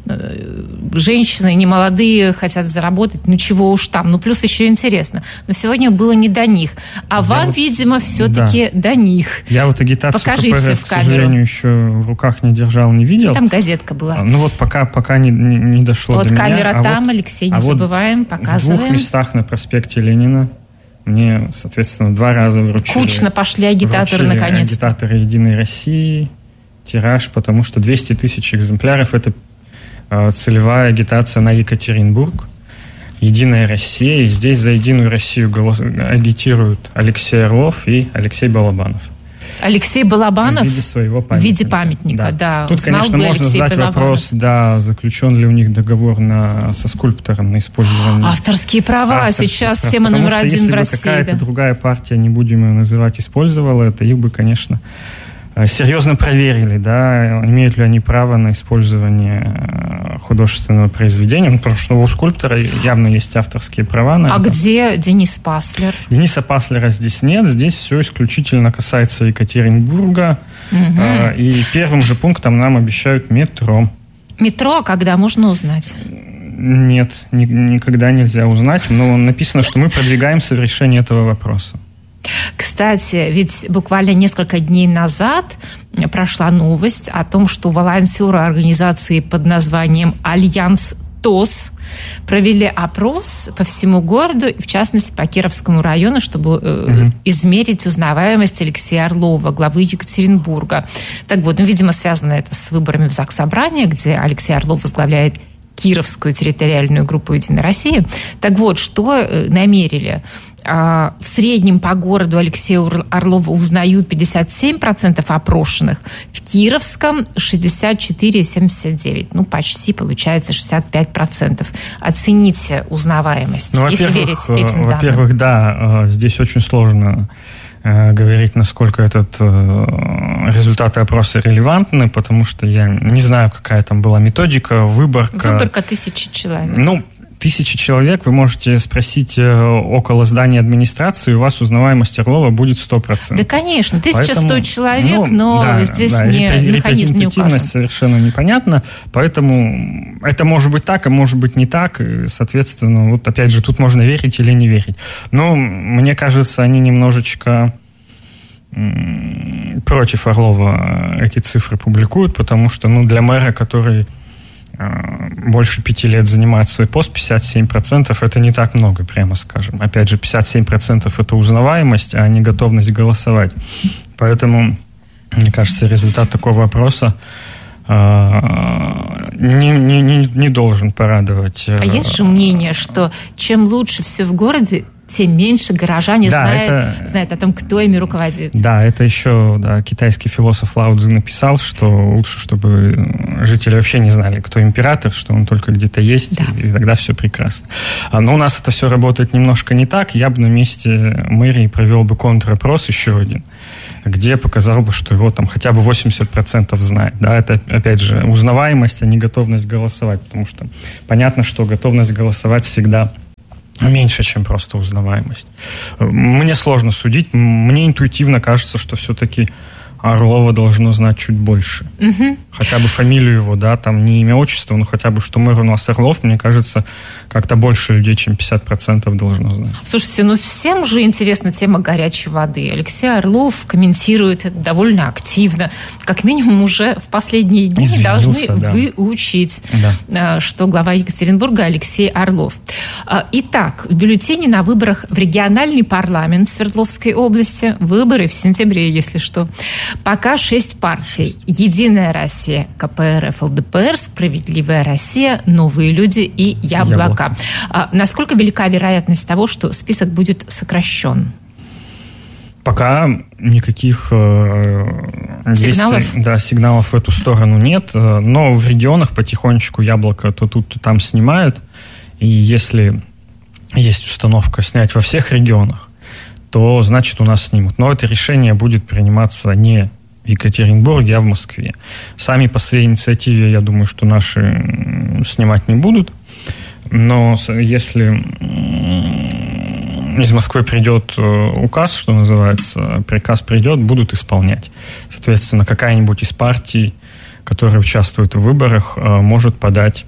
[SPEAKER 13] Женщины немолодые хотят заработать, ну чего уж там. Ну плюс еще интересно. Но сегодня было не до них. А я вам, вот, видимо, все-таки да. до них.
[SPEAKER 19] Я вот агитацию
[SPEAKER 13] Покажите
[SPEAKER 19] ка пэ эр эф,
[SPEAKER 13] в
[SPEAKER 19] к сожалению, еще в руках не держал, не видел.
[SPEAKER 13] Там газетка была.
[SPEAKER 19] Ну вот пока, пока не, не, не дошло
[SPEAKER 13] вот
[SPEAKER 19] до меня.
[SPEAKER 13] Вот камера
[SPEAKER 19] а
[SPEAKER 13] там,
[SPEAKER 19] вот,
[SPEAKER 13] Алексей, не
[SPEAKER 19] а
[SPEAKER 13] забываем,
[SPEAKER 19] вот
[SPEAKER 13] показываем.
[SPEAKER 19] В двух местах на проспекте Ленина мне, соответственно, два раза вручили.
[SPEAKER 13] Кучно пошли агитаторы, наконец-то.
[SPEAKER 19] Агитаторы «Единой России», тираж, потому что двести тысяч экземпляров – это э, целевая агитация на Екатеринбург. «Единая Россия», и здесь за «Единую Россию» голос... агитируют Алексей Орлов и Алексей Балабанов.
[SPEAKER 13] Алексей Балабанов
[SPEAKER 19] в виде своего памятника.
[SPEAKER 13] В виде памятника, да.
[SPEAKER 19] да. Тут,
[SPEAKER 13] Знал
[SPEAKER 19] конечно, можно
[SPEAKER 13] Алексей
[SPEAKER 19] задать
[SPEAKER 13] Балабанов.
[SPEAKER 19] вопрос, да, заключен ли у них договор на, со скульптором на использование.
[SPEAKER 13] Авторские права. Авторские сейчас
[SPEAKER 19] прав.
[SPEAKER 13] тема
[SPEAKER 19] Потому
[SPEAKER 13] номер
[SPEAKER 19] что
[SPEAKER 13] один
[SPEAKER 19] если
[SPEAKER 13] в
[SPEAKER 19] бы
[SPEAKER 13] России.
[SPEAKER 19] какая-то
[SPEAKER 13] да.
[SPEAKER 19] другая партия, не будем ее называть, использовала это, их бы, конечно, серьезно проверили, да, имеют ли они право на использование художественного произведения, ну, потому что у скульптора явно есть авторские права на
[SPEAKER 13] а
[SPEAKER 19] это.
[SPEAKER 13] Где Денис Паслер?
[SPEAKER 19] Дениса Паслера здесь нет, здесь все исключительно касается Екатеринбурга,
[SPEAKER 13] угу.
[SPEAKER 19] э, и первым же пунктом нам обещают метро.
[SPEAKER 13] Метро, когда можно узнать?
[SPEAKER 19] Нет, ни, никогда нельзя узнать, но написано, что мы продвигаемся в решении этого вопроса.
[SPEAKER 13] Кстати, ведь буквально несколько дней назад прошла новость о том, что волонтеры организации под названием «Альянс ТОС» провели опрос по всему городу, в частности, по Кировскому району, чтобы э, угу. измерить узнаваемость Алексея Орлова, главы Екатеринбурга. Так вот, ну, видимо, связано это с выборами в Заксобрание, где Алексей Орлов возглавляет Кировскую территориальную группу «Единой России». Так вот, что намерили? В среднем по городу Алексея Орлова узнают пятьдесят семь процентов опрошенных, в Кировском шестьдесят четыре целых семьдесят девять процентов. Ну, почти, получается, шестьдесят пять процентов. Оцените узнаваемость,
[SPEAKER 19] ну,
[SPEAKER 13] если верить этим данным.
[SPEAKER 19] Во-первых, да, здесь очень сложно говорить, насколько этот результаты опроса релевантны, потому что я не знаю, какая там была методика, выборка.
[SPEAKER 13] Выборка тысячи человек.
[SPEAKER 19] Ну, тысячи человек, вы можете спросить около здания администрации, у вас узнаваемость Орлова будет сто процентов.
[SPEAKER 13] Да, конечно, тысяча сто человек,
[SPEAKER 19] ну,
[SPEAKER 13] но
[SPEAKER 19] да,
[SPEAKER 13] здесь
[SPEAKER 19] да,
[SPEAKER 13] не, механизм не указан.
[SPEAKER 19] Совершенно непонятно, поэтому это может быть так, а может быть не так, и, соответственно, вот опять же, тут можно верить или не верить. Но мне кажется, они немножечко против Орлова эти цифры публикуют, потому что, ну, для мэра, который больше пяти лет занимает свой пост, пятьдесят семь процентов это не так много, прямо скажем. Опять же, пятьдесят семь процентов это узнаваемость, а не готовность голосовать. Поэтому, мне кажется, результат такого опроса не, не, не, не должен порадовать.
[SPEAKER 13] А есть же мнение, что чем лучше все в городе, тем меньше горожане да, знают, это... знают о том, кто ими руководит.
[SPEAKER 19] Да, это еще да, китайский философ Лао Цзы написал, что лучше, чтобы жители вообще не знали, кто император, что он только где-то есть, да. и, и тогда все прекрасно. Но у нас это все работает немножко не так. Я бы на месте мэрии провел бы контропрос еще один, где показал бы, что его там хотя бы восемьдесят процентов знает. Да, это, опять же, узнаваемость, а не готовность голосовать, потому что понятно, что готовность голосовать всегда меньше, чем просто узнаваемость. Мне сложно судить. Мне интуитивно кажется, что все-таки Орлова должно знать чуть больше. Угу. Хотя бы фамилию его, да, там не имя, отчество, но хотя бы, что мэр у нас Орлов, мне кажется, как-то больше людей, чем пятьдесят процентов должно знать.
[SPEAKER 13] Слушайте, ну всем же интересна тема горячей воды. Алексей Орлов комментирует это довольно активно. Как минимум уже в последние дни Извинился, должны да. выучить, да. что глава Екатеринбурга Алексей Орлов. Итак, в бюллетене на выборах в региональный парламент Свердловской области, выборы в сентябре, если что, пока шесть партий. Единая Россия, ка пэ эр эф, эл дэ пэ эр, Справедливая Россия, Новые люди и Яблоко. Яблоко. А насколько велика вероятность того, что список будет сокращен?
[SPEAKER 19] Пока никаких э,
[SPEAKER 13] сигналов?
[SPEAKER 19] Действий, да, сигналов в эту сторону нет. Но в регионах потихонечку Яблоко то тут, то там снимают. И если есть установка снять во всех регионах, то, значит, у нас снимут. Но это решение будет приниматься не в Екатеринбурге, а в Москве. Сами по своей инициативе, я думаю, что наши снимать не будут. Но если из Москвы придет указ, что называется, приказ придет, будут исполнять. Соответственно, какая-нибудь из партий, которая участвует в выборах, может подать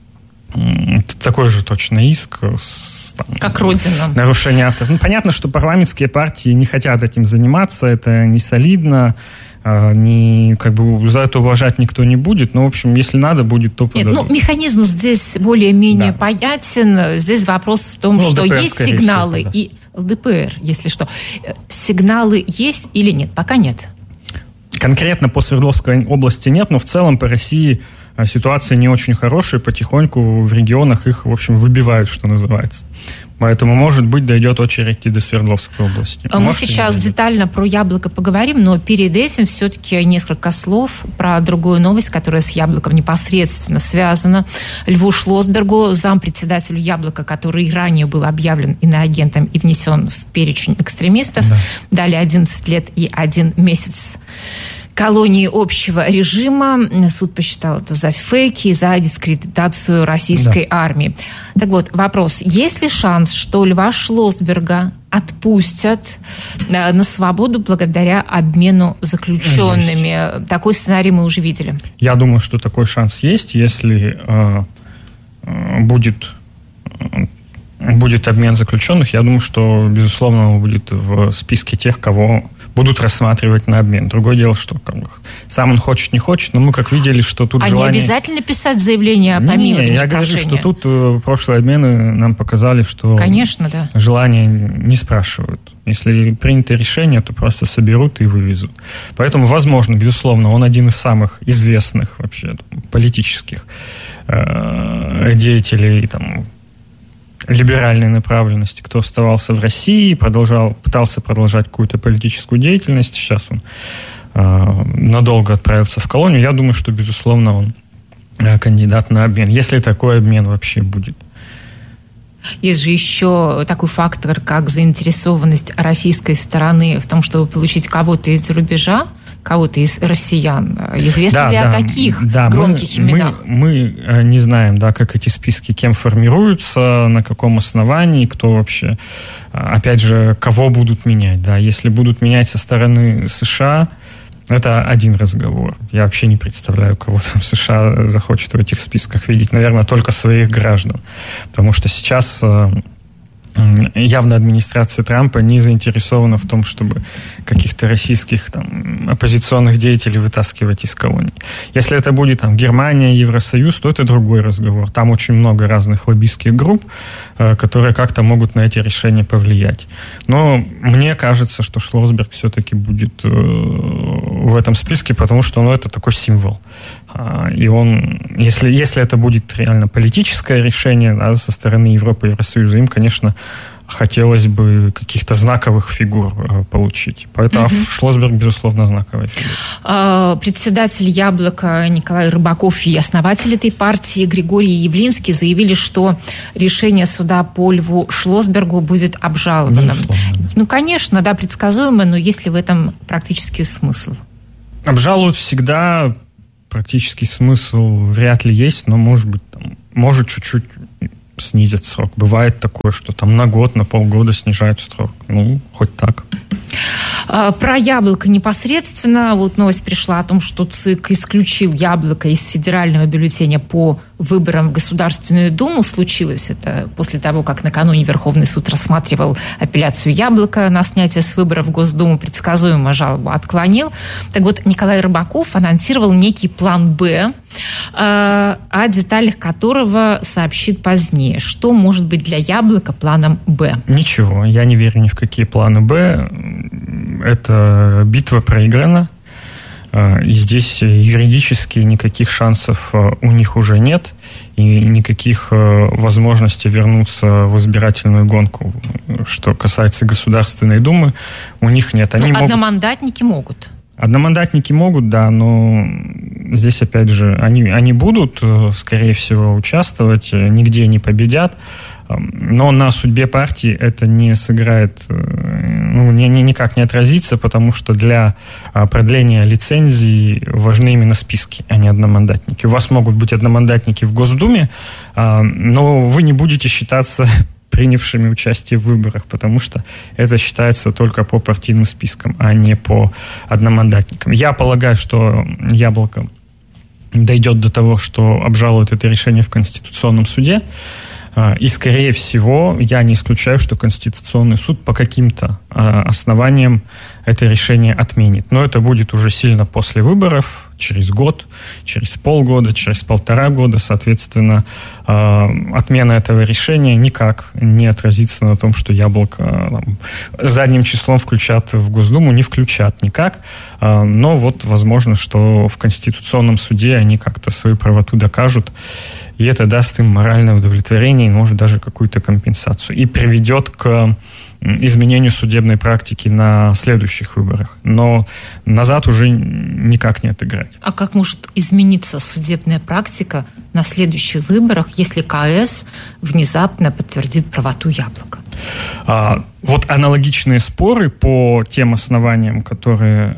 [SPEAKER 19] такой же точно иск с там,
[SPEAKER 13] как Родина.
[SPEAKER 19] Нарушение авторов. Ну, понятно, что парламентские партии не хотят этим заниматься, это не солидно, не, как бы, за это уважать никто не будет, но, в общем, если надо, будет, то подадут.
[SPEAKER 13] Нет, ну, механизм здесь более-менее да. понятен. Здесь вопрос в том, ну, что эл дэ пэ эр, есть сигналы всего, да. и эл дэ пэ эр, если что. Сигналы есть или нет? Пока нет.
[SPEAKER 19] Конкретно по Свердловской области нет, но в целом по России ситуация не очень хорошая, потихоньку в регионах их, в общем, выбивают, что называется. Поэтому, может быть, дойдет очередь и до Свердловской области.
[SPEAKER 13] Мы может, сейчас детально про Яблоко поговорим, но перед этим все-таки несколько слов про другую новость, которая с Яблоком непосредственно связана. Льву Шлосбергу, зампредседателю Яблока, который ранее был объявлен иноагентом и внесен в перечень экстремистов, да. дали одиннадцать лет и один месяц колонии общего режима. Суд посчитал это за фейки и за дискредитацию российской да. армии. Так вот, вопрос. Есть ли шанс, что Льва Шлосберга отпустят на свободу благодаря обмену заключенными? Есть. Такой сценарий мы уже видели.
[SPEAKER 19] Я думаю, что такой шанс есть, если э, э, будет... Э, будет обмен заключенных, я думаю, что, безусловно, он будет в списке тех, кого будут рассматривать на обмен. Другое дело, что как бы, сам он хочет, не хочет, но мы как видели, что тут
[SPEAKER 13] а
[SPEAKER 19] желание...
[SPEAKER 13] А не обязательно писать заявление о помиловании?
[SPEAKER 19] Не, я говорю, что тут э, прошлые обмены нам показали, что
[SPEAKER 13] Конечно, да.
[SPEAKER 19] желание не спрашивают. Если принято решение, то просто соберут и вывезут. Поэтому, возможно, безусловно, он один из самых известных вообще там, политических э, деятелей, там, либеральной направленности, кто оставался в России, продолжал, пытался продолжать какую-то политическую деятельность. Сейчас он э, надолго отправился в колонию. Я думаю, что, безусловно, он э, кандидат на обмен, если такой обмен вообще будет.
[SPEAKER 13] Есть же еще такой фактор, как заинтересованность российской стороны в том, чтобы получить кого-то из-за рубежа, кого-то из россиян. Известно да, ли да, о таких да, громких
[SPEAKER 19] мы,
[SPEAKER 13] именах?
[SPEAKER 19] Мы, мы не знаем, да, как эти списки, кем формируются, на каком основании, кто вообще, опять же, кого будут менять. Да. Если будут менять со стороны США, это один разговор. Я вообще не представляю, кого там США захочет в этих списках видеть. Наверное, только своих граждан. Потому что сейчас явно администрация Трампа не заинтересована в том, чтобы каких-то российских там, оппозиционных деятелей вытаскивать из колоний. Если это будет там, Германия, Евросоюз, то это другой разговор. Там очень много разных лоббистских групп, которые как-то могут на эти решения повлиять. Но мне кажется, что Шлосберг все-таки будет в этом списке, потому что ну, это такой символ. И он, если, если это будет реально политическое решение да, со стороны Европы и Евросоюза, им, конечно, хотелось бы каких-то знаковых фигур э, получить. Поэтому угу. Шлосберг, безусловно, знаковая фигура.
[SPEAKER 13] Председатель «Яблока» Николай Рыбаков и основатель этой партии Григорий Явлинский заявили, что решение суда по Льву Шлосбергу будет обжалованным. Безусловно. Ну, конечно, да, предсказуемо, но есть ли в этом практический смысл?
[SPEAKER 19] Обжалуют всегда, практический смысл вряд ли есть, но, может быть, там, может чуть-чуть снизят срок. Бывает такое, что там на год, на полгода снижают срок. Ну, хоть так.
[SPEAKER 13] Про «Яблоко» непосредственно. Вот новость пришла о том, что ЦИК исключил «Яблоко» из федерального бюллетеня по выборам в Государственную Думу. Случилось это после того, как накануне Верховный суд рассматривал апелляцию «Яблоко» на снятие с выборов в Госдуму. Предсказуемо жалобу отклонил. Так вот, Николай Рыбаков анонсировал некий план «Б», о деталях которого сообщит позднее. Что может быть для «Яблока» планом «Б»?
[SPEAKER 19] Ничего. Я не верю ни в какие планы «Б». Эта битва проиграна. И здесь юридически никаких шансов у них уже нет. И никаких возможностей вернуться в избирательную гонку. Что касается Государственной Думы, у них нет. Они
[SPEAKER 13] Но одномандатники могут. могут.
[SPEAKER 19] Одномандатники могут, да, но здесь, опять же, они, они будут, скорее всего, участвовать, нигде не победят, но на судьбе партии это не сыграет, ну, ни, ни, никак не отразится, потому что для продления лицензии важны именно списки, а не одномандатники. У вас могут быть одномандатники в Госдуме, но вы не будете считаться принявшими участие в выборах, потому что это считается только по партийным спискам, а не по одномандатникам. Я полагаю, что «Яблоко» дойдет до того, что обжалуют это решение в Конституционном суде, и, скорее всего, я не исключаю, что Конституционный суд по каким-то основаниям это решение отменит. Но это будет уже сильно после выборов, через год, через полгода, через полтора года. Соответственно, отмена этого решения никак не отразится на том, что «Яблоко» там, задним числом включат в Госдуму, не включат никак. Но вот возможно, что в Конституционном суде они как-то свою правоту докажут, и это даст им моральное удовлетворение и, может, даже какую-то компенсацию. И приведет к изменению судебной практики на следующих выборах. Но назад уже никак не отыграть.
[SPEAKER 13] А как может измениться судебная практика на следующих выборах, если КС внезапно подтвердит правоту «Яблока»?
[SPEAKER 19] А, вот аналогичные споры по тем основаниям, которые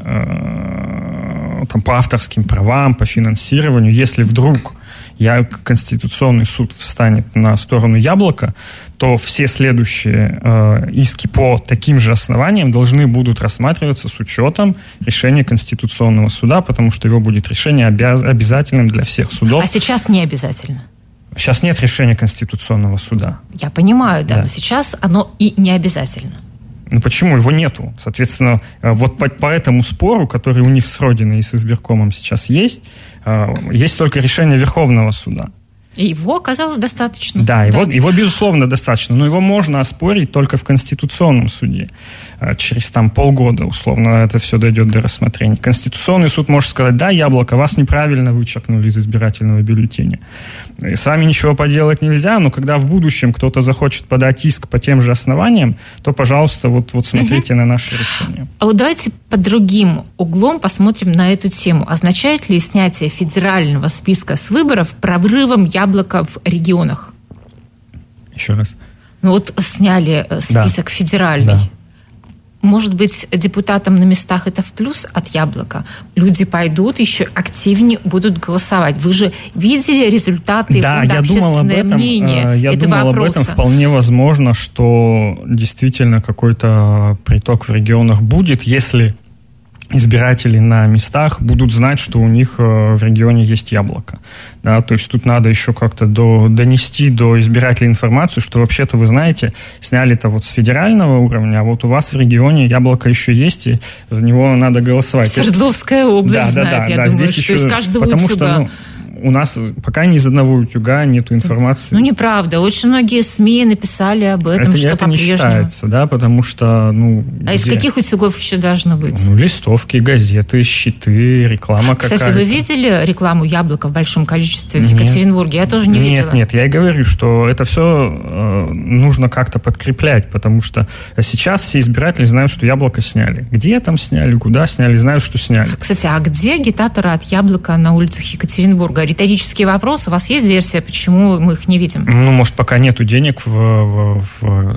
[SPEAKER 19] э, там, по авторским правам, по финансированию, если вдруг я, Конституционный суд встанет на сторону «Яблока», то все следующие э, иски по таким же основаниям должны будут рассматриваться с учетом решения Конституционного суда, потому что его будет решение обяз- обязательным для всех судов.
[SPEAKER 13] А сейчас не обязательно?
[SPEAKER 19] Сейчас нет решения Конституционного суда.
[SPEAKER 13] Я понимаю, да,
[SPEAKER 19] да.
[SPEAKER 13] но сейчас оно и не обязательно.
[SPEAKER 19] Ну почему? Его нету. Соответственно, вот по, по этому спору, который у них с Родиной и с избиркомом сейчас есть, есть только решение Верховного суда.
[SPEAKER 13] И его оказалось достаточно.
[SPEAKER 19] Да, да. Его, его, безусловно, достаточно. Но его можно оспорить только в Конституционном суде. Через там полгода, условно, это все дойдет до рассмотрения. Конституционный суд может сказать: да, «Яблоко», вас неправильно вычеркнули из избирательного бюллетеня. И с вами ничего поделать нельзя, но когда в будущем кто-то захочет подать иск по тем же основаниям, то, пожалуйста, вот, вот смотрите угу. на наше решение.
[SPEAKER 13] А вот давайте под другим углом посмотрим на эту тему. Означает ли снятие федерального списка с выборов прорывом «Яблоко» в регионах?
[SPEAKER 19] Еще раз.
[SPEAKER 13] Ну вот сняли список да. федеральный. Да. Может быть, депутатам на местах это в плюс от «Яблока»? Люди пойдут, еще активнее будут голосовать. Вы же видели результаты
[SPEAKER 19] да,
[SPEAKER 13] фонда
[SPEAKER 19] я
[SPEAKER 13] «Общественное
[SPEAKER 19] думал об этом,
[SPEAKER 13] мнение»
[SPEAKER 19] я
[SPEAKER 13] этого
[SPEAKER 19] думал
[SPEAKER 13] опроса?
[SPEAKER 19] об этом. Вполне возможно, что действительно какой-то приток в регионах будет, если избиратели на местах будут знать, что у них в регионе есть яблоко. Да, то есть тут надо еще как-то до, донести до избирателей информацию, что вообще-то, вы знаете, сняли-то вот с федерального уровня, а вот у вас в регионе яблоко еще есть, и за него надо голосовать.
[SPEAKER 13] Свердловская область
[SPEAKER 19] да,
[SPEAKER 13] знает,
[SPEAKER 19] да, да,
[SPEAKER 13] я
[SPEAKER 19] да,
[SPEAKER 13] думаю,
[SPEAKER 19] здесь
[SPEAKER 13] что
[SPEAKER 19] еще,
[SPEAKER 13] из каждого
[SPEAKER 19] потому
[SPEAKER 13] утюга.
[SPEAKER 19] что, ну, у нас пока ни из одного утюга нету информации.
[SPEAKER 13] Ну, неправда. Очень многие СМИ написали об этом,
[SPEAKER 19] это,
[SPEAKER 13] что
[SPEAKER 19] это не
[SPEAKER 13] по-прежнему.
[SPEAKER 19] считается, да, потому что, ну...
[SPEAKER 13] А из
[SPEAKER 19] где?
[SPEAKER 13] каких утюгов еще должно быть?
[SPEAKER 19] Ну, листовки, газеты, щиты, реклама
[SPEAKER 13] Кстати,
[SPEAKER 19] какая-то.
[SPEAKER 13] вы видели рекламу яблока в большом количестве в
[SPEAKER 19] Нет.
[SPEAKER 13] Екатеринбурге? Я тоже не
[SPEAKER 19] нет,
[SPEAKER 13] видела.
[SPEAKER 19] Нет, нет, я и говорю, что это все э, нужно как-то подкреплять, потому что сейчас все избиратели знают, что яблоко сняли. Где там сняли, куда сняли, знают, что сняли.
[SPEAKER 13] Кстати, а где агитаторы от яблока на улицах Екатеринбурга? Риторический вопрос. У вас есть версия, почему мы их не видим?
[SPEAKER 19] Ну, может, пока нету денег в, в,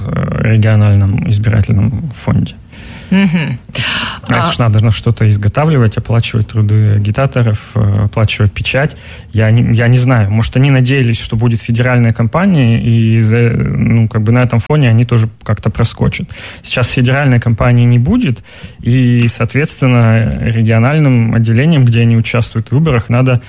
[SPEAKER 19] в региональном избирательном фонде.
[SPEAKER 13] Угу.
[SPEAKER 19] А это ж надо что-то изготавливать, оплачивать труды агитаторов, оплачивать печать. Я не, я не знаю. Может, они надеялись, что будет федеральная кампания, и ну, как бы на этом фоне они тоже как-то проскочат. Сейчас федеральной кампании не будет, и, соответственно, региональным отделениям, где они участвуют в выборах, надо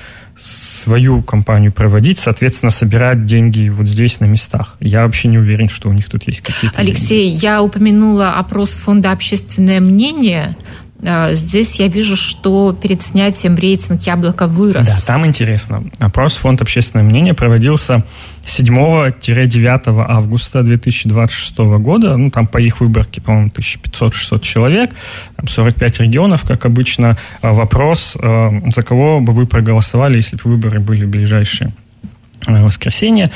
[SPEAKER 19] свою кампанию проводить, соответственно, собирать деньги вот здесь, на местах. Я вообще не уверен, что у них тут есть какие-то
[SPEAKER 13] Алексей,
[SPEAKER 19] деньги.
[SPEAKER 13] Я упомянула опрос фонда «Общественное мнение». Здесь я вижу, что перед снятием рейтинг яблока вырос.
[SPEAKER 19] Да, там интересно. Опрос фонд «Общественное мнение» проводился седьмого-девятого августа две тысячи двадцать шестого года. Ну, там по их выборке, по-моему, тысяча пятьсот - шестьсот человек. Там сорок пять регионов, как обычно. Вопрос, за кого бы вы проголосовали, если бы выборы были в ближайшее воскресенье.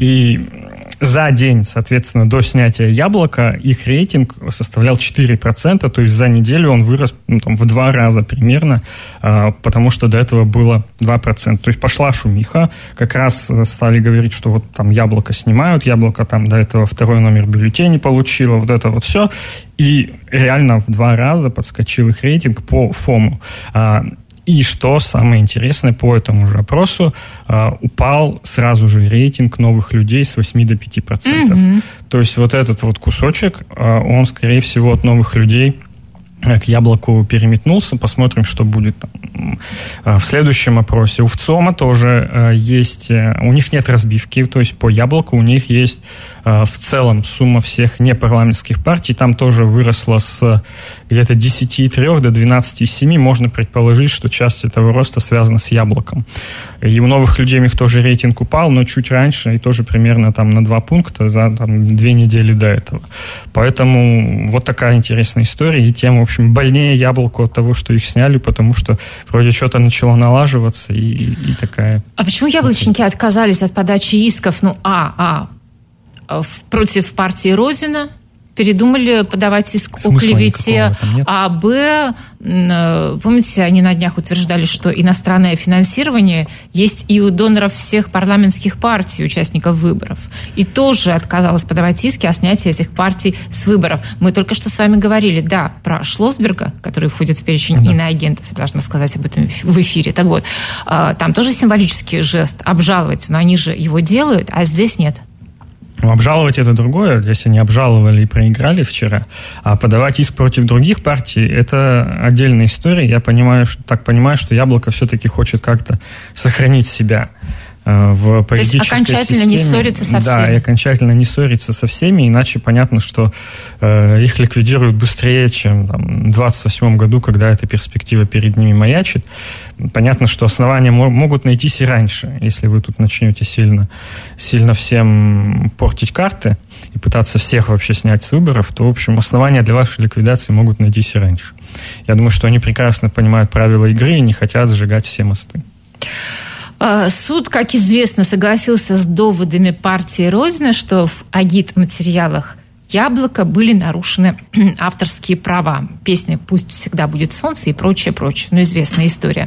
[SPEAKER 19] И за день, соответственно, до снятия яблока их рейтинг составлял четыре процента, то есть за неделю он вырос ну, там, в два раза примерно, потому что до этого было два процента. То есть пошла шумиха, как раз стали говорить, что вот там яблоко снимают, яблоко там до этого второй номер бюллетеня получило, вот это вот все. И реально в два раза подскочил их рейтинг по ФОМу. И что самое интересное, по этому же опросу э, упал сразу же рейтинг новых людей с восьми до пяти процентов. Mm-hmm. То есть вот этот вот кусочек, э, он, скорее всего, от новых людей к яблоку переметнулся. Посмотрим, что будет там в следующем опросе. У ВЦИОМа тоже э, есть... Э, у них нет разбивки, то есть по яблоку у них есть э, в целом сумма всех непарламентских партий. Там тоже выросла с где-то десяти целых трёх до двенадцати целых семи. Можно предположить, что часть этого роста связана с яблоком. И у новых людей у них тоже рейтинг упал, но чуть раньше, и тоже примерно там на два пункта за там, две недели до этого. Поэтому вот такая интересная история. И тем, в общем, больнее яблоку от того, что их сняли, потому что вроде что-то начало налаживаться, и, и, и такая...
[SPEAKER 13] А почему яблочники отказались от подачи исков, ну, а, а, против партии «Родина», передумали подавать иск о клевете, а б, помните, они на днях утверждали, что иностранное финансирование есть и у доноров всех парламентских партий, участников выборов. И тоже отказалась подавать иски о снятии этих партий с выборов. Мы только что с вами говорили, да, про Шлосберга, который входит в перечень да. иноагентов, я должна сказать об этом в эфире. Так вот, там тоже символический жест обжаловать, но они же его делают, а здесь нет.
[SPEAKER 19] Ну, обжаловать это другое, если они обжаловали и проиграли вчера, а подавать иск против других партий – это отдельная история. Я понимаю, что, так понимаю, что Яблоко все-таки хочет как-то сохранить себя в политической системе. То есть окончательно
[SPEAKER 13] системе. Не ссориться со всеми.
[SPEAKER 19] Да, и окончательно не ссориться со всеми, иначе понятно, что э, их ликвидируют быстрее, чем там, в двадцать восьмом году, когда эта перспектива перед ними маячит. Понятно, что основания мо- могут найтись и раньше, если вы тут начнете сильно, сильно всем портить карты и пытаться всех вообще снять с выборов, то, в общем, основания для вашей ликвидации могут найтись и раньше. Я думаю, что они прекрасно понимают правила игры и не хотят сжигать все мосты.
[SPEAKER 13] Суд, как известно, согласился с доводами партии «Родина», что в агитматериалах «Яблоко» были нарушены авторские права. Песня «Пусть всегда будет солнце» и прочее, прочее. Ну, известная история.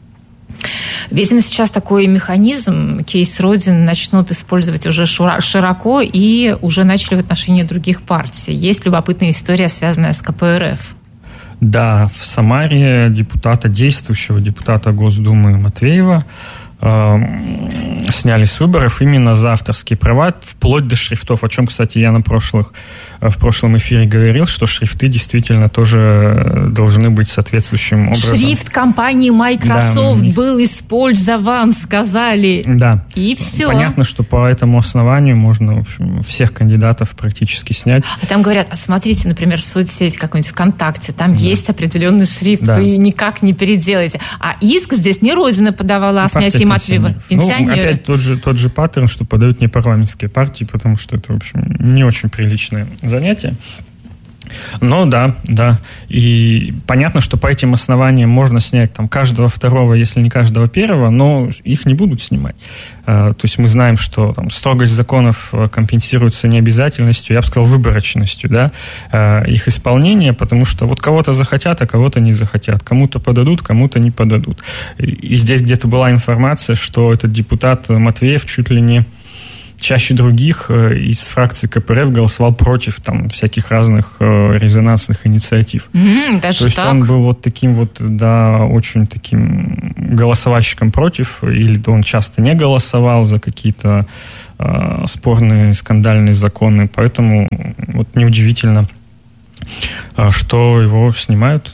[SPEAKER 13] Видимо, сейчас такой механизм, кейс «Родин» начнут использовать уже широко и уже начали в отношении других партий. Есть любопытная история, связанная с ка пэ эр эф.
[SPEAKER 19] Да, в Самаре депутата, действующего депутата Госдумы Матвеева э, сняли с выборов именно за авторские права, вплоть до шрифтов, о чем, кстати, я на прошлых, в прошлом эфире говорил, что шрифты действительно тоже должны быть соответствующим образом.
[SPEAKER 13] Шрифт компании Microsoft
[SPEAKER 19] да,
[SPEAKER 13] был использован, сказали.
[SPEAKER 19] Да.
[SPEAKER 13] И все.
[SPEAKER 19] Понятно, что по этому основанию можно, в общем, всех кандидатов практически снять.
[SPEAKER 13] А там говорят, а смотрите, например, в соцсети какой-нибудь ВКонтакте, там да. есть определенный шрифт, да. вы никак не переделаете. А иск здесь не Родина подавала, а снятие Матвеева.
[SPEAKER 19] Пенсионеры. Ну, опять тот же, тот же паттерн, что подают не парламентские партии, потому что это, в общем, не очень приличное занятие. Но да, да. И понятно, что по этим основаниям можно снять там каждого второго, если не каждого первого, но их не будут снимать. То есть мы знаем, что там строгость законов компенсируется необязательностью, я бы сказал, выборочностью, да, их исполнения, потому что вот кого-то захотят, а кого-то не захотят. Кому-то подадут, кому-то не подадут. И здесь где-то была информация, что этот депутат Матвеев чуть ли не чаще других из фракции ка пэ эр эф голосовал против там всяких разных э, резонансных инициатив.
[SPEAKER 13] Mm, даже
[SPEAKER 19] То есть
[SPEAKER 13] так?
[SPEAKER 19] он был вот таким вот, да, очень таким голосовальщиком против, или он часто не голосовал за какие-то э, спорные, скандальные законы, поэтому вот неудивительно, э, что его снимают.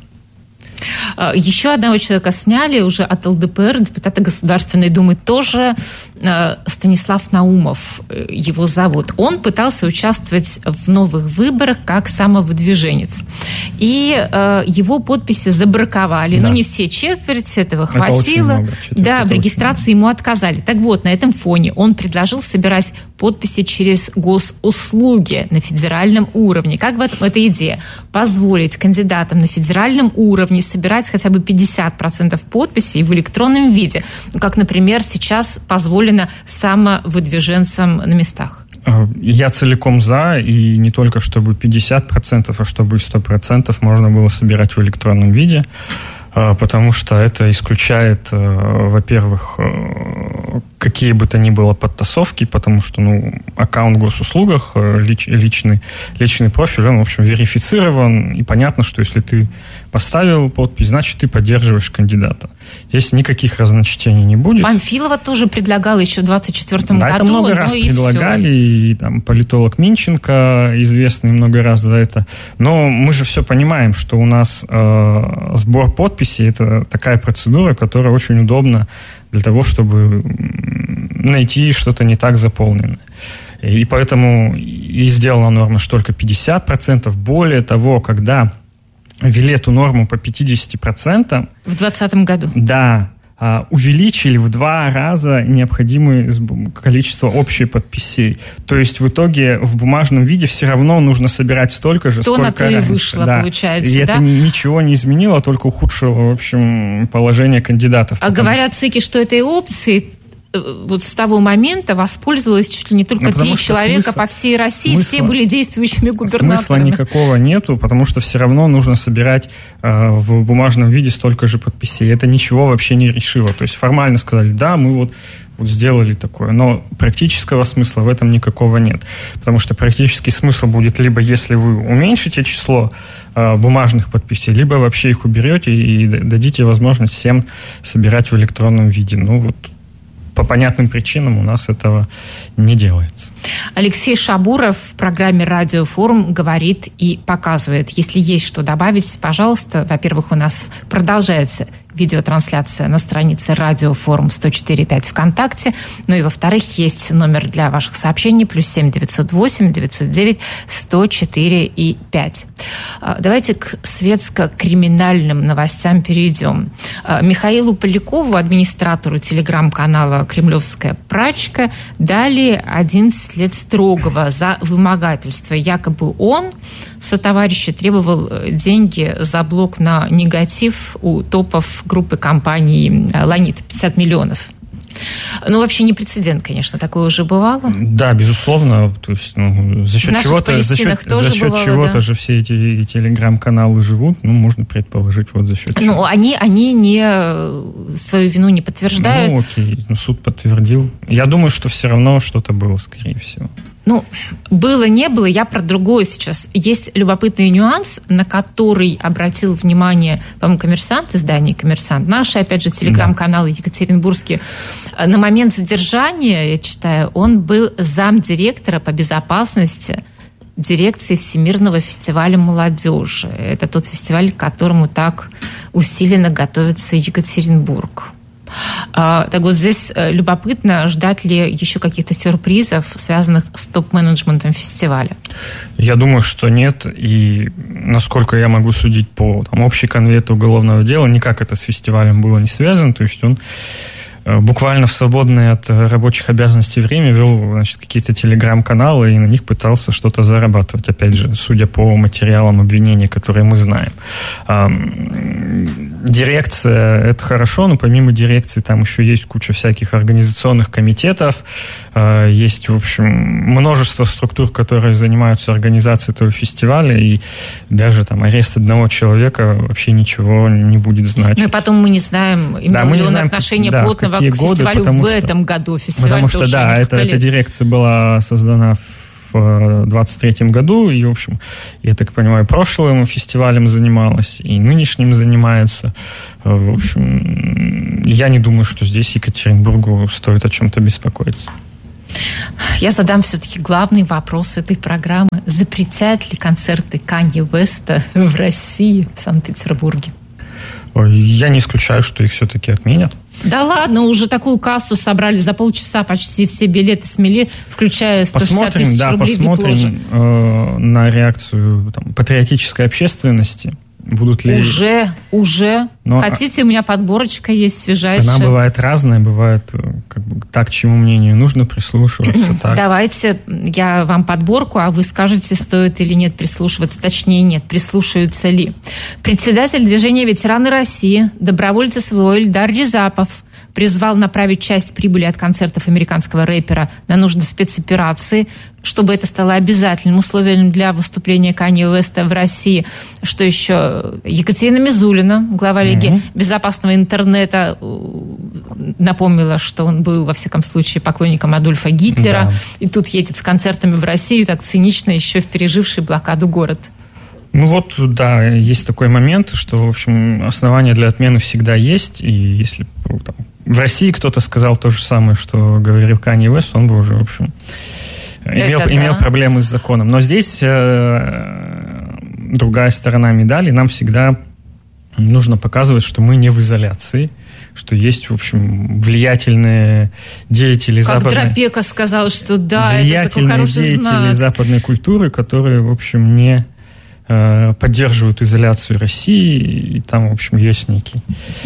[SPEAKER 13] Еще одного человека сняли уже от эл дэ пэ эр, депутата Государственной Думы, тоже Станислав Наумов его зовут. Он пытался участвовать в новых выборах как самовыдвиженец. И э, его подписи забраковали. Да. Ну, не все четверть, этого
[SPEAKER 19] это
[SPEAKER 13] хватило.
[SPEAKER 19] Много,
[SPEAKER 13] да, в регистрации ему отказали. Так вот, на этом фоне он предложил собирать подписи через госуслуги на федеральном уровне. Как в этом эта идея? Позволить кандидатам на федеральном уровне собирать хотя бы пятьдесят процентов подписей в электронном виде. Как, например, сейчас позволено самовыдвиженцам на местах.
[SPEAKER 19] Я целиком за, и не только чтобы пятьдесят процентов, а чтобы сто процентов можно было собирать в электронном виде, потому что это исключает, во-первых, какие бы то ни было подтасовки, потому что, ну, аккаунт в госуслугах, лич, личный, личный профиль, он, в общем, верифицирован, и понятно, что если ты поставил подпись, значит, ты поддерживаешь кандидата. Здесь никаких разночтений не будет.
[SPEAKER 13] Памфилова тоже предлагала еще в двадцать четвёртом
[SPEAKER 19] да,
[SPEAKER 13] году.
[SPEAKER 19] Это много раз
[SPEAKER 13] и
[SPEAKER 19] предлагали,
[SPEAKER 13] все.
[SPEAKER 19] И там политолог Минченко, известный много раз за это. Но мы же все понимаем, что у нас э, сбор подписей – это такая процедура, которая очень удобна для того, чтобы найти что-то не так заполненное. И поэтому и сделана норма, что только пятьдесят процентов. Более того, когда ввели эту норму по пятьдесят процентов...
[SPEAKER 13] В двадцатом году.
[SPEAKER 19] Да. Увеличили в два раза необходимое количество общих подписей. То есть в итоге в бумажном виде все равно нужно собирать столько же,
[SPEAKER 13] то
[SPEAKER 19] сколько
[SPEAKER 13] на то
[SPEAKER 19] раньше.
[SPEAKER 13] И вышло,
[SPEAKER 19] да.
[SPEAKER 13] получается,
[SPEAKER 19] и
[SPEAKER 13] да?
[SPEAKER 19] это ничего не изменило, только ухудшило, в общем, положение кандидатов.
[SPEAKER 13] А говорят ЦИКи, что этой опцией вот с того момента воспользовалось чуть ли не только три человека смысл, по всей России, смысла, все были действующими губернаторами.
[SPEAKER 19] Смысла никакого нету, потому что все равно нужно собирать э, в бумажном виде столько же подписей. Это ничего вообще не решило. То есть формально сказали, да, мы вот, вот сделали такое, но практического смысла в этом никакого нет. Потому что практический смысл будет либо если вы уменьшите число э, бумажных подписей, либо вообще их уберете и дадите возможность всем собирать в электронном виде. Ну вот по понятным причинам у нас этого не делается.
[SPEAKER 13] Алексей Шабуров в программе «Радиофорум» говорит и показывает. Если есть что добавить, пожалуйста. Во-первых, у нас продолжается видеотрансляция на странице «Радиофорум» сто четыре пять ВКонтакте. Ну и, во-вторых, есть номер для ваших сообщений плюс семь девятьсот восемь девятьсот девять сто четыре и пять. Давайте к светско-криминальным новостям перейдем. Михаилу Полякову, администратору телеграм-канала «Кремлевская прачка», дали одиннадцать лет строгого за вымогательство. Якобы он, сотоварищи, требовал деньги за блок на негатив у топов группы компаний «Ланит» пятьдесят миллионов. Ну, вообще не прецедент, конечно, такое уже бывало.
[SPEAKER 19] Да, безусловно. То есть, ну, за счет чего-то, за счет, за счет бывало, чего-то да. же все эти телеграм-каналы живут. Ну, можно предположить, вот за счет чего.
[SPEAKER 13] Ну, они, они не, свою вину не подтверждают.
[SPEAKER 19] Ну, окей, ну, суд подтвердил. Я думаю, что все равно что-то было, скорее всего.
[SPEAKER 13] Ну, было, не было, я про другое сейчас. Есть любопытный нюанс, на который обратил внимание, по-моему, «Коммерсант», издание «Коммерсант», наши, опять же, телеграм-каналы екатеринбургские. На момент задержания, я читаю, он был замдиректора по безопасности дирекции Всемирного фестиваля молодежи. Это тот фестиваль, к которому так усиленно готовится Екатеринбург. Так вот, здесь любопытно, ждать ли еще каких-то сюрпризов, связанных с топ-менеджментом фестиваля?
[SPEAKER 19] Я думаю, что нет. И насколько я могу судить по там, общей конвете уголовного дела, никак это с фестивалем было не связано. То есть он буквально в свободное от рабочих обязанностей время вел, значит, какие-то телеграм-каналы и на них пытался что-то зарабатывать. Опять же, судя по материалам обвинений, которые мы знаем. Дирекция – это хорошо, но помимо дирекции там еще есть куча всяких организационных комитетов, есть, в общем, множество структур, которые занимаются организацией этого фестиваля, и даже там арест одного человека вообще ничего не будет значить.
[SPEAKER 13] Ну и потом мы не знаем, имел
[SPEAKER 19] да, мы
[SPEAKER 13] ли
[SPEAKER 19] не
[SPEAKER 13] он
[SPEAKER 19] знаем,
[SPEAKER 13] отношение
[SPEAKER 19] да,
[SPEAKER 13] плотного к
[SPEAKER 19] годы,
[SPEAKER 13] фестивалю в
[SPEAKER 19] что,
[SPEAKER 13] этом году. Фестиваль
[SPEAKER 19] потому что, да, это, эта дирекция была создана в двадцать третьем году, и, в общем, я так понимаю, прошлым фестивалем занималась, и нынешним занимается. В общем, я не думаю, что здесь Екатеринбургу стоит о чем-то беспокоиться.
[SPEAKER 13] Я задам все-таки главный вопрос этой программы. Запретят ли концерты Канье Уэста в России, в Санкт-Петербурге?
[SPEAKER 19] Я не исключаю, что их все-таки отменят.
[SPEAKER 13] Да ладно, уже такую кассу собрали за полчаса, почти все билеты смели, включая сто шестьдесят тысяч
[SPEAKER 19] да,
[SPEAKER 13] рублей.
[SPEAKER 19] Посмотрим э, на реакцию там, патриотической общественности. Будут ли...
[SPEAKER 13] Уже, уже. Но хотите, у меня подборочка есть свежайшая.
[SPEAKER 19] Она бывает разная, бывает как бы, так, чьему мнению нужно прислушиваться. Так.
[SPEAKER 13] Давайте я вам подборку, а вы скажете, стоит или нет прислушиваться. Точнее, нет, прислушаются ли. Председатель движения «Ветераны России», добровольец СВО Ильдар Рязапов призвал направить часть прибыли от концертов американского рэпера на нужды спецоперации, чтобы это стало обязательным условием для выступления Канье Уэста в России. Что еще? Екатерина Мизулина, глава Лиги mm-hmm. безопасного интернета, напомнила, что он был, во всяком случае, поклонником Адольфа Гитлера. Да. И тут едет с концертами в Россию, так цинично, еще в переживший блокаду город.
[SPEAKER 19] Ну вот, да, есть такой момент, что, в общем, основания для отмены всегда есть. И если там, в России кто-то сказал то же самое, что говорил Канье Уэст, он бы уже, в общем... Имел, да. имел проблемы с законом. Но здесь э, другая сторона медали. Нам всегда нужно показывать, что мы не в изоляции, что есть, в общем, влиятельные деятели
[SPEAKER 13] как
[SPEAKER 19] западной...
[SPEAKER 13] Как Дропека сказал, что да, это такой хороший
[SPEAKER 19] деятели
[SPEAKER 13] знак.
[SPEAKER 19] Западной культуры, которые, в общем, не э, поддерживают изоляцию России. И там, в общем, есть некий...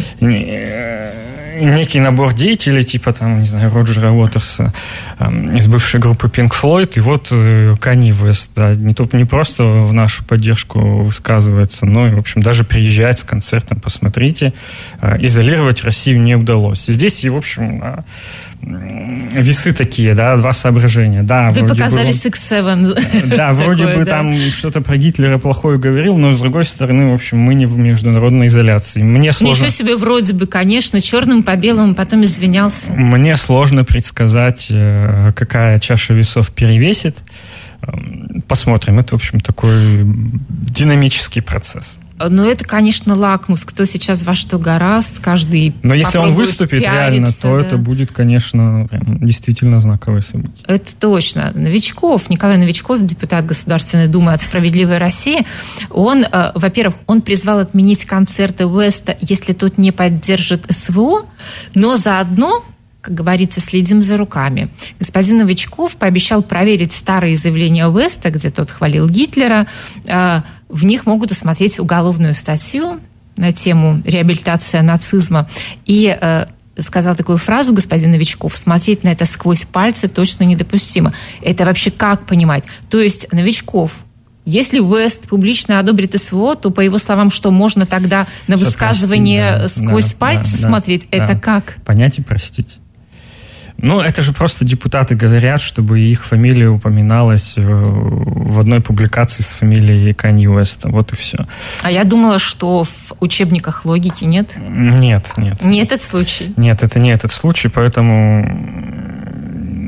[SPEAKER 19] некий набор деятелей, типа, там, не знаю, Роджера Уотерса э, из бывшей группы Pink Floyd, и вот э, Канье Уэст, да, не, то, не просто в нашу поддержку высказывается, но и, в общем, даже приезжает с концертом, посмотрите. Э, изолировать Россию не удалось. И здесь, и, в общем, э, весы такие, да, два соображения. Да,
[SPEAKER 13] вы показали Six Seven.
[SPEAKER 19] Да, вроде бы там что-то про Гитлера плохое говорил, но, с другой стороны, в общем, мы не в международной изоляции. Мне сложно...
[SPEAKER 13] Ничего себе, вроде бы, конечно, черным по белому, потом извинялся.
[SPEAKER 19] Мне сложно предсказать, какая чаша весов перевесит. Посмотрим. Это, в общем, такой динамический процесс.
[SPEAKER 13] Но это, конечно, лакмус, кто сейчас во что горазд, каждый.
[SPEAKER 19] Но если он выступит реально, то да. это будет, конечно, прям, действительно знаковое событие.
[SPEAKER 13] Это точно. Новичков, Николай Новичков, депутат Государственной Думы от «Справедливой России», он, э, во-первых, он призвал отменить концерты Уэста, если тот не поддержит СВО, но заодно, как говорится, следим за руками. Господин Новичков пообещал проверить старые заявления Уэста, где тот хвалил Гитлера. В них могут усмотреть уголовную статью на тему реабилитация нацизма. И сказал такую фразу господин Новичков: смотреть на это сквозь пальцы точно недопустимо. Это вообще как понимать? То есть Новичков, если Уэст публично одобрит СВО, то, по его словам, что можно тогда на Все высказывание простить, да, сквозь да, пальцы да, смотреть? Да, это да. как?
[SPEAKER 19] Понять и простить. Ну, это же просто депутаты говорят, чтобы их фамилия упоминалась в одной публикации с фамилией Канье Уэста. Вот и все.
[SPEAKER 13] А я думала, что в учебниках логики нет?
[SPEAKER 19] Нет, нет.
[SPEAKER 13] Не этот случай?
[SPEAKER 19] Нет, это не этот случай, поэтому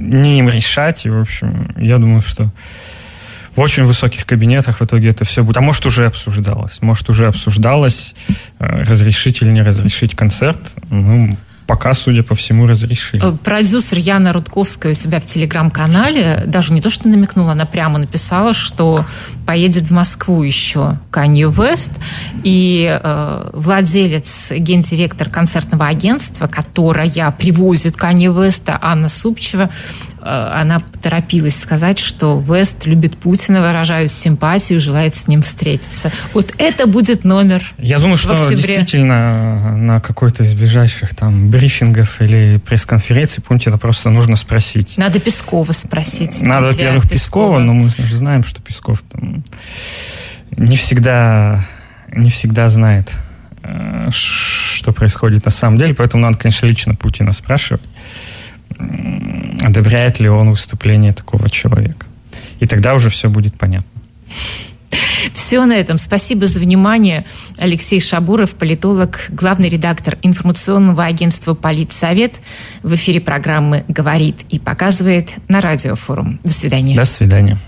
[SPEAKER 19] не им решать. И, в общем, я думаю, что в очень высоких кабинетах в итоге это все будет. А может, уже обсуждалось. Может, уже обсуждалось, разрешить или не разрешить концерт. Ну, пока, судя по всему, разрешили.
[SPEAKER 13] Продюсер Яна Рудковская у себя в телеграм-канале даже не то, что намекнула, она прямо написала, что поедет в Москву еще Канье Уэст. И э, владелец, гендиректор концертного агентства, которая привозит Канье Уэста, Анна Супчева, она поторопилась сказать, что Уэст любит Путина, выражает симпатию, желает с ним встретиться. Вот это будет номер.
[SPEAKER 19] Я думаю, что
[SPEAKER 13] октябре.
[SPEAKER 19] Действительно на какой-то из ближайших там брифингов или пресс-конференций Путина просто нужно спросить.
[SPEAKER 13] Надо Пескова спросить.
[SPEAKER 19] Надо, во-первых, Пескова, Пескова, но мы же знаем, что Песков там не всегда, не всегда знает, что происходит на самом деле, поэтому надо, конечно, лично Путина спрашивать, одобряет ли он выступление такого человека. И тогда уже все будет понятно.
[SPEAKER 13] Все на этом. Спасибо за внимание. Алексей Шабуров, политолог, главный редактор информационного агентства «Политсовет». В эфире программы «Говорит и показывает» на Радиофорум. До свидания.
[SPEAKER 19] До свидания.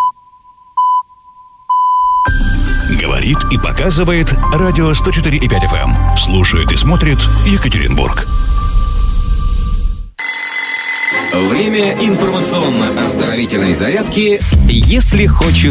[SPEAKER 4] Говорит и показывает радио сто четыре и пять эф эм. Слушает и смотрит Екатеринбург.
[SPEAKER 20] Время информационно-оздоровительной зарядки, если хочешь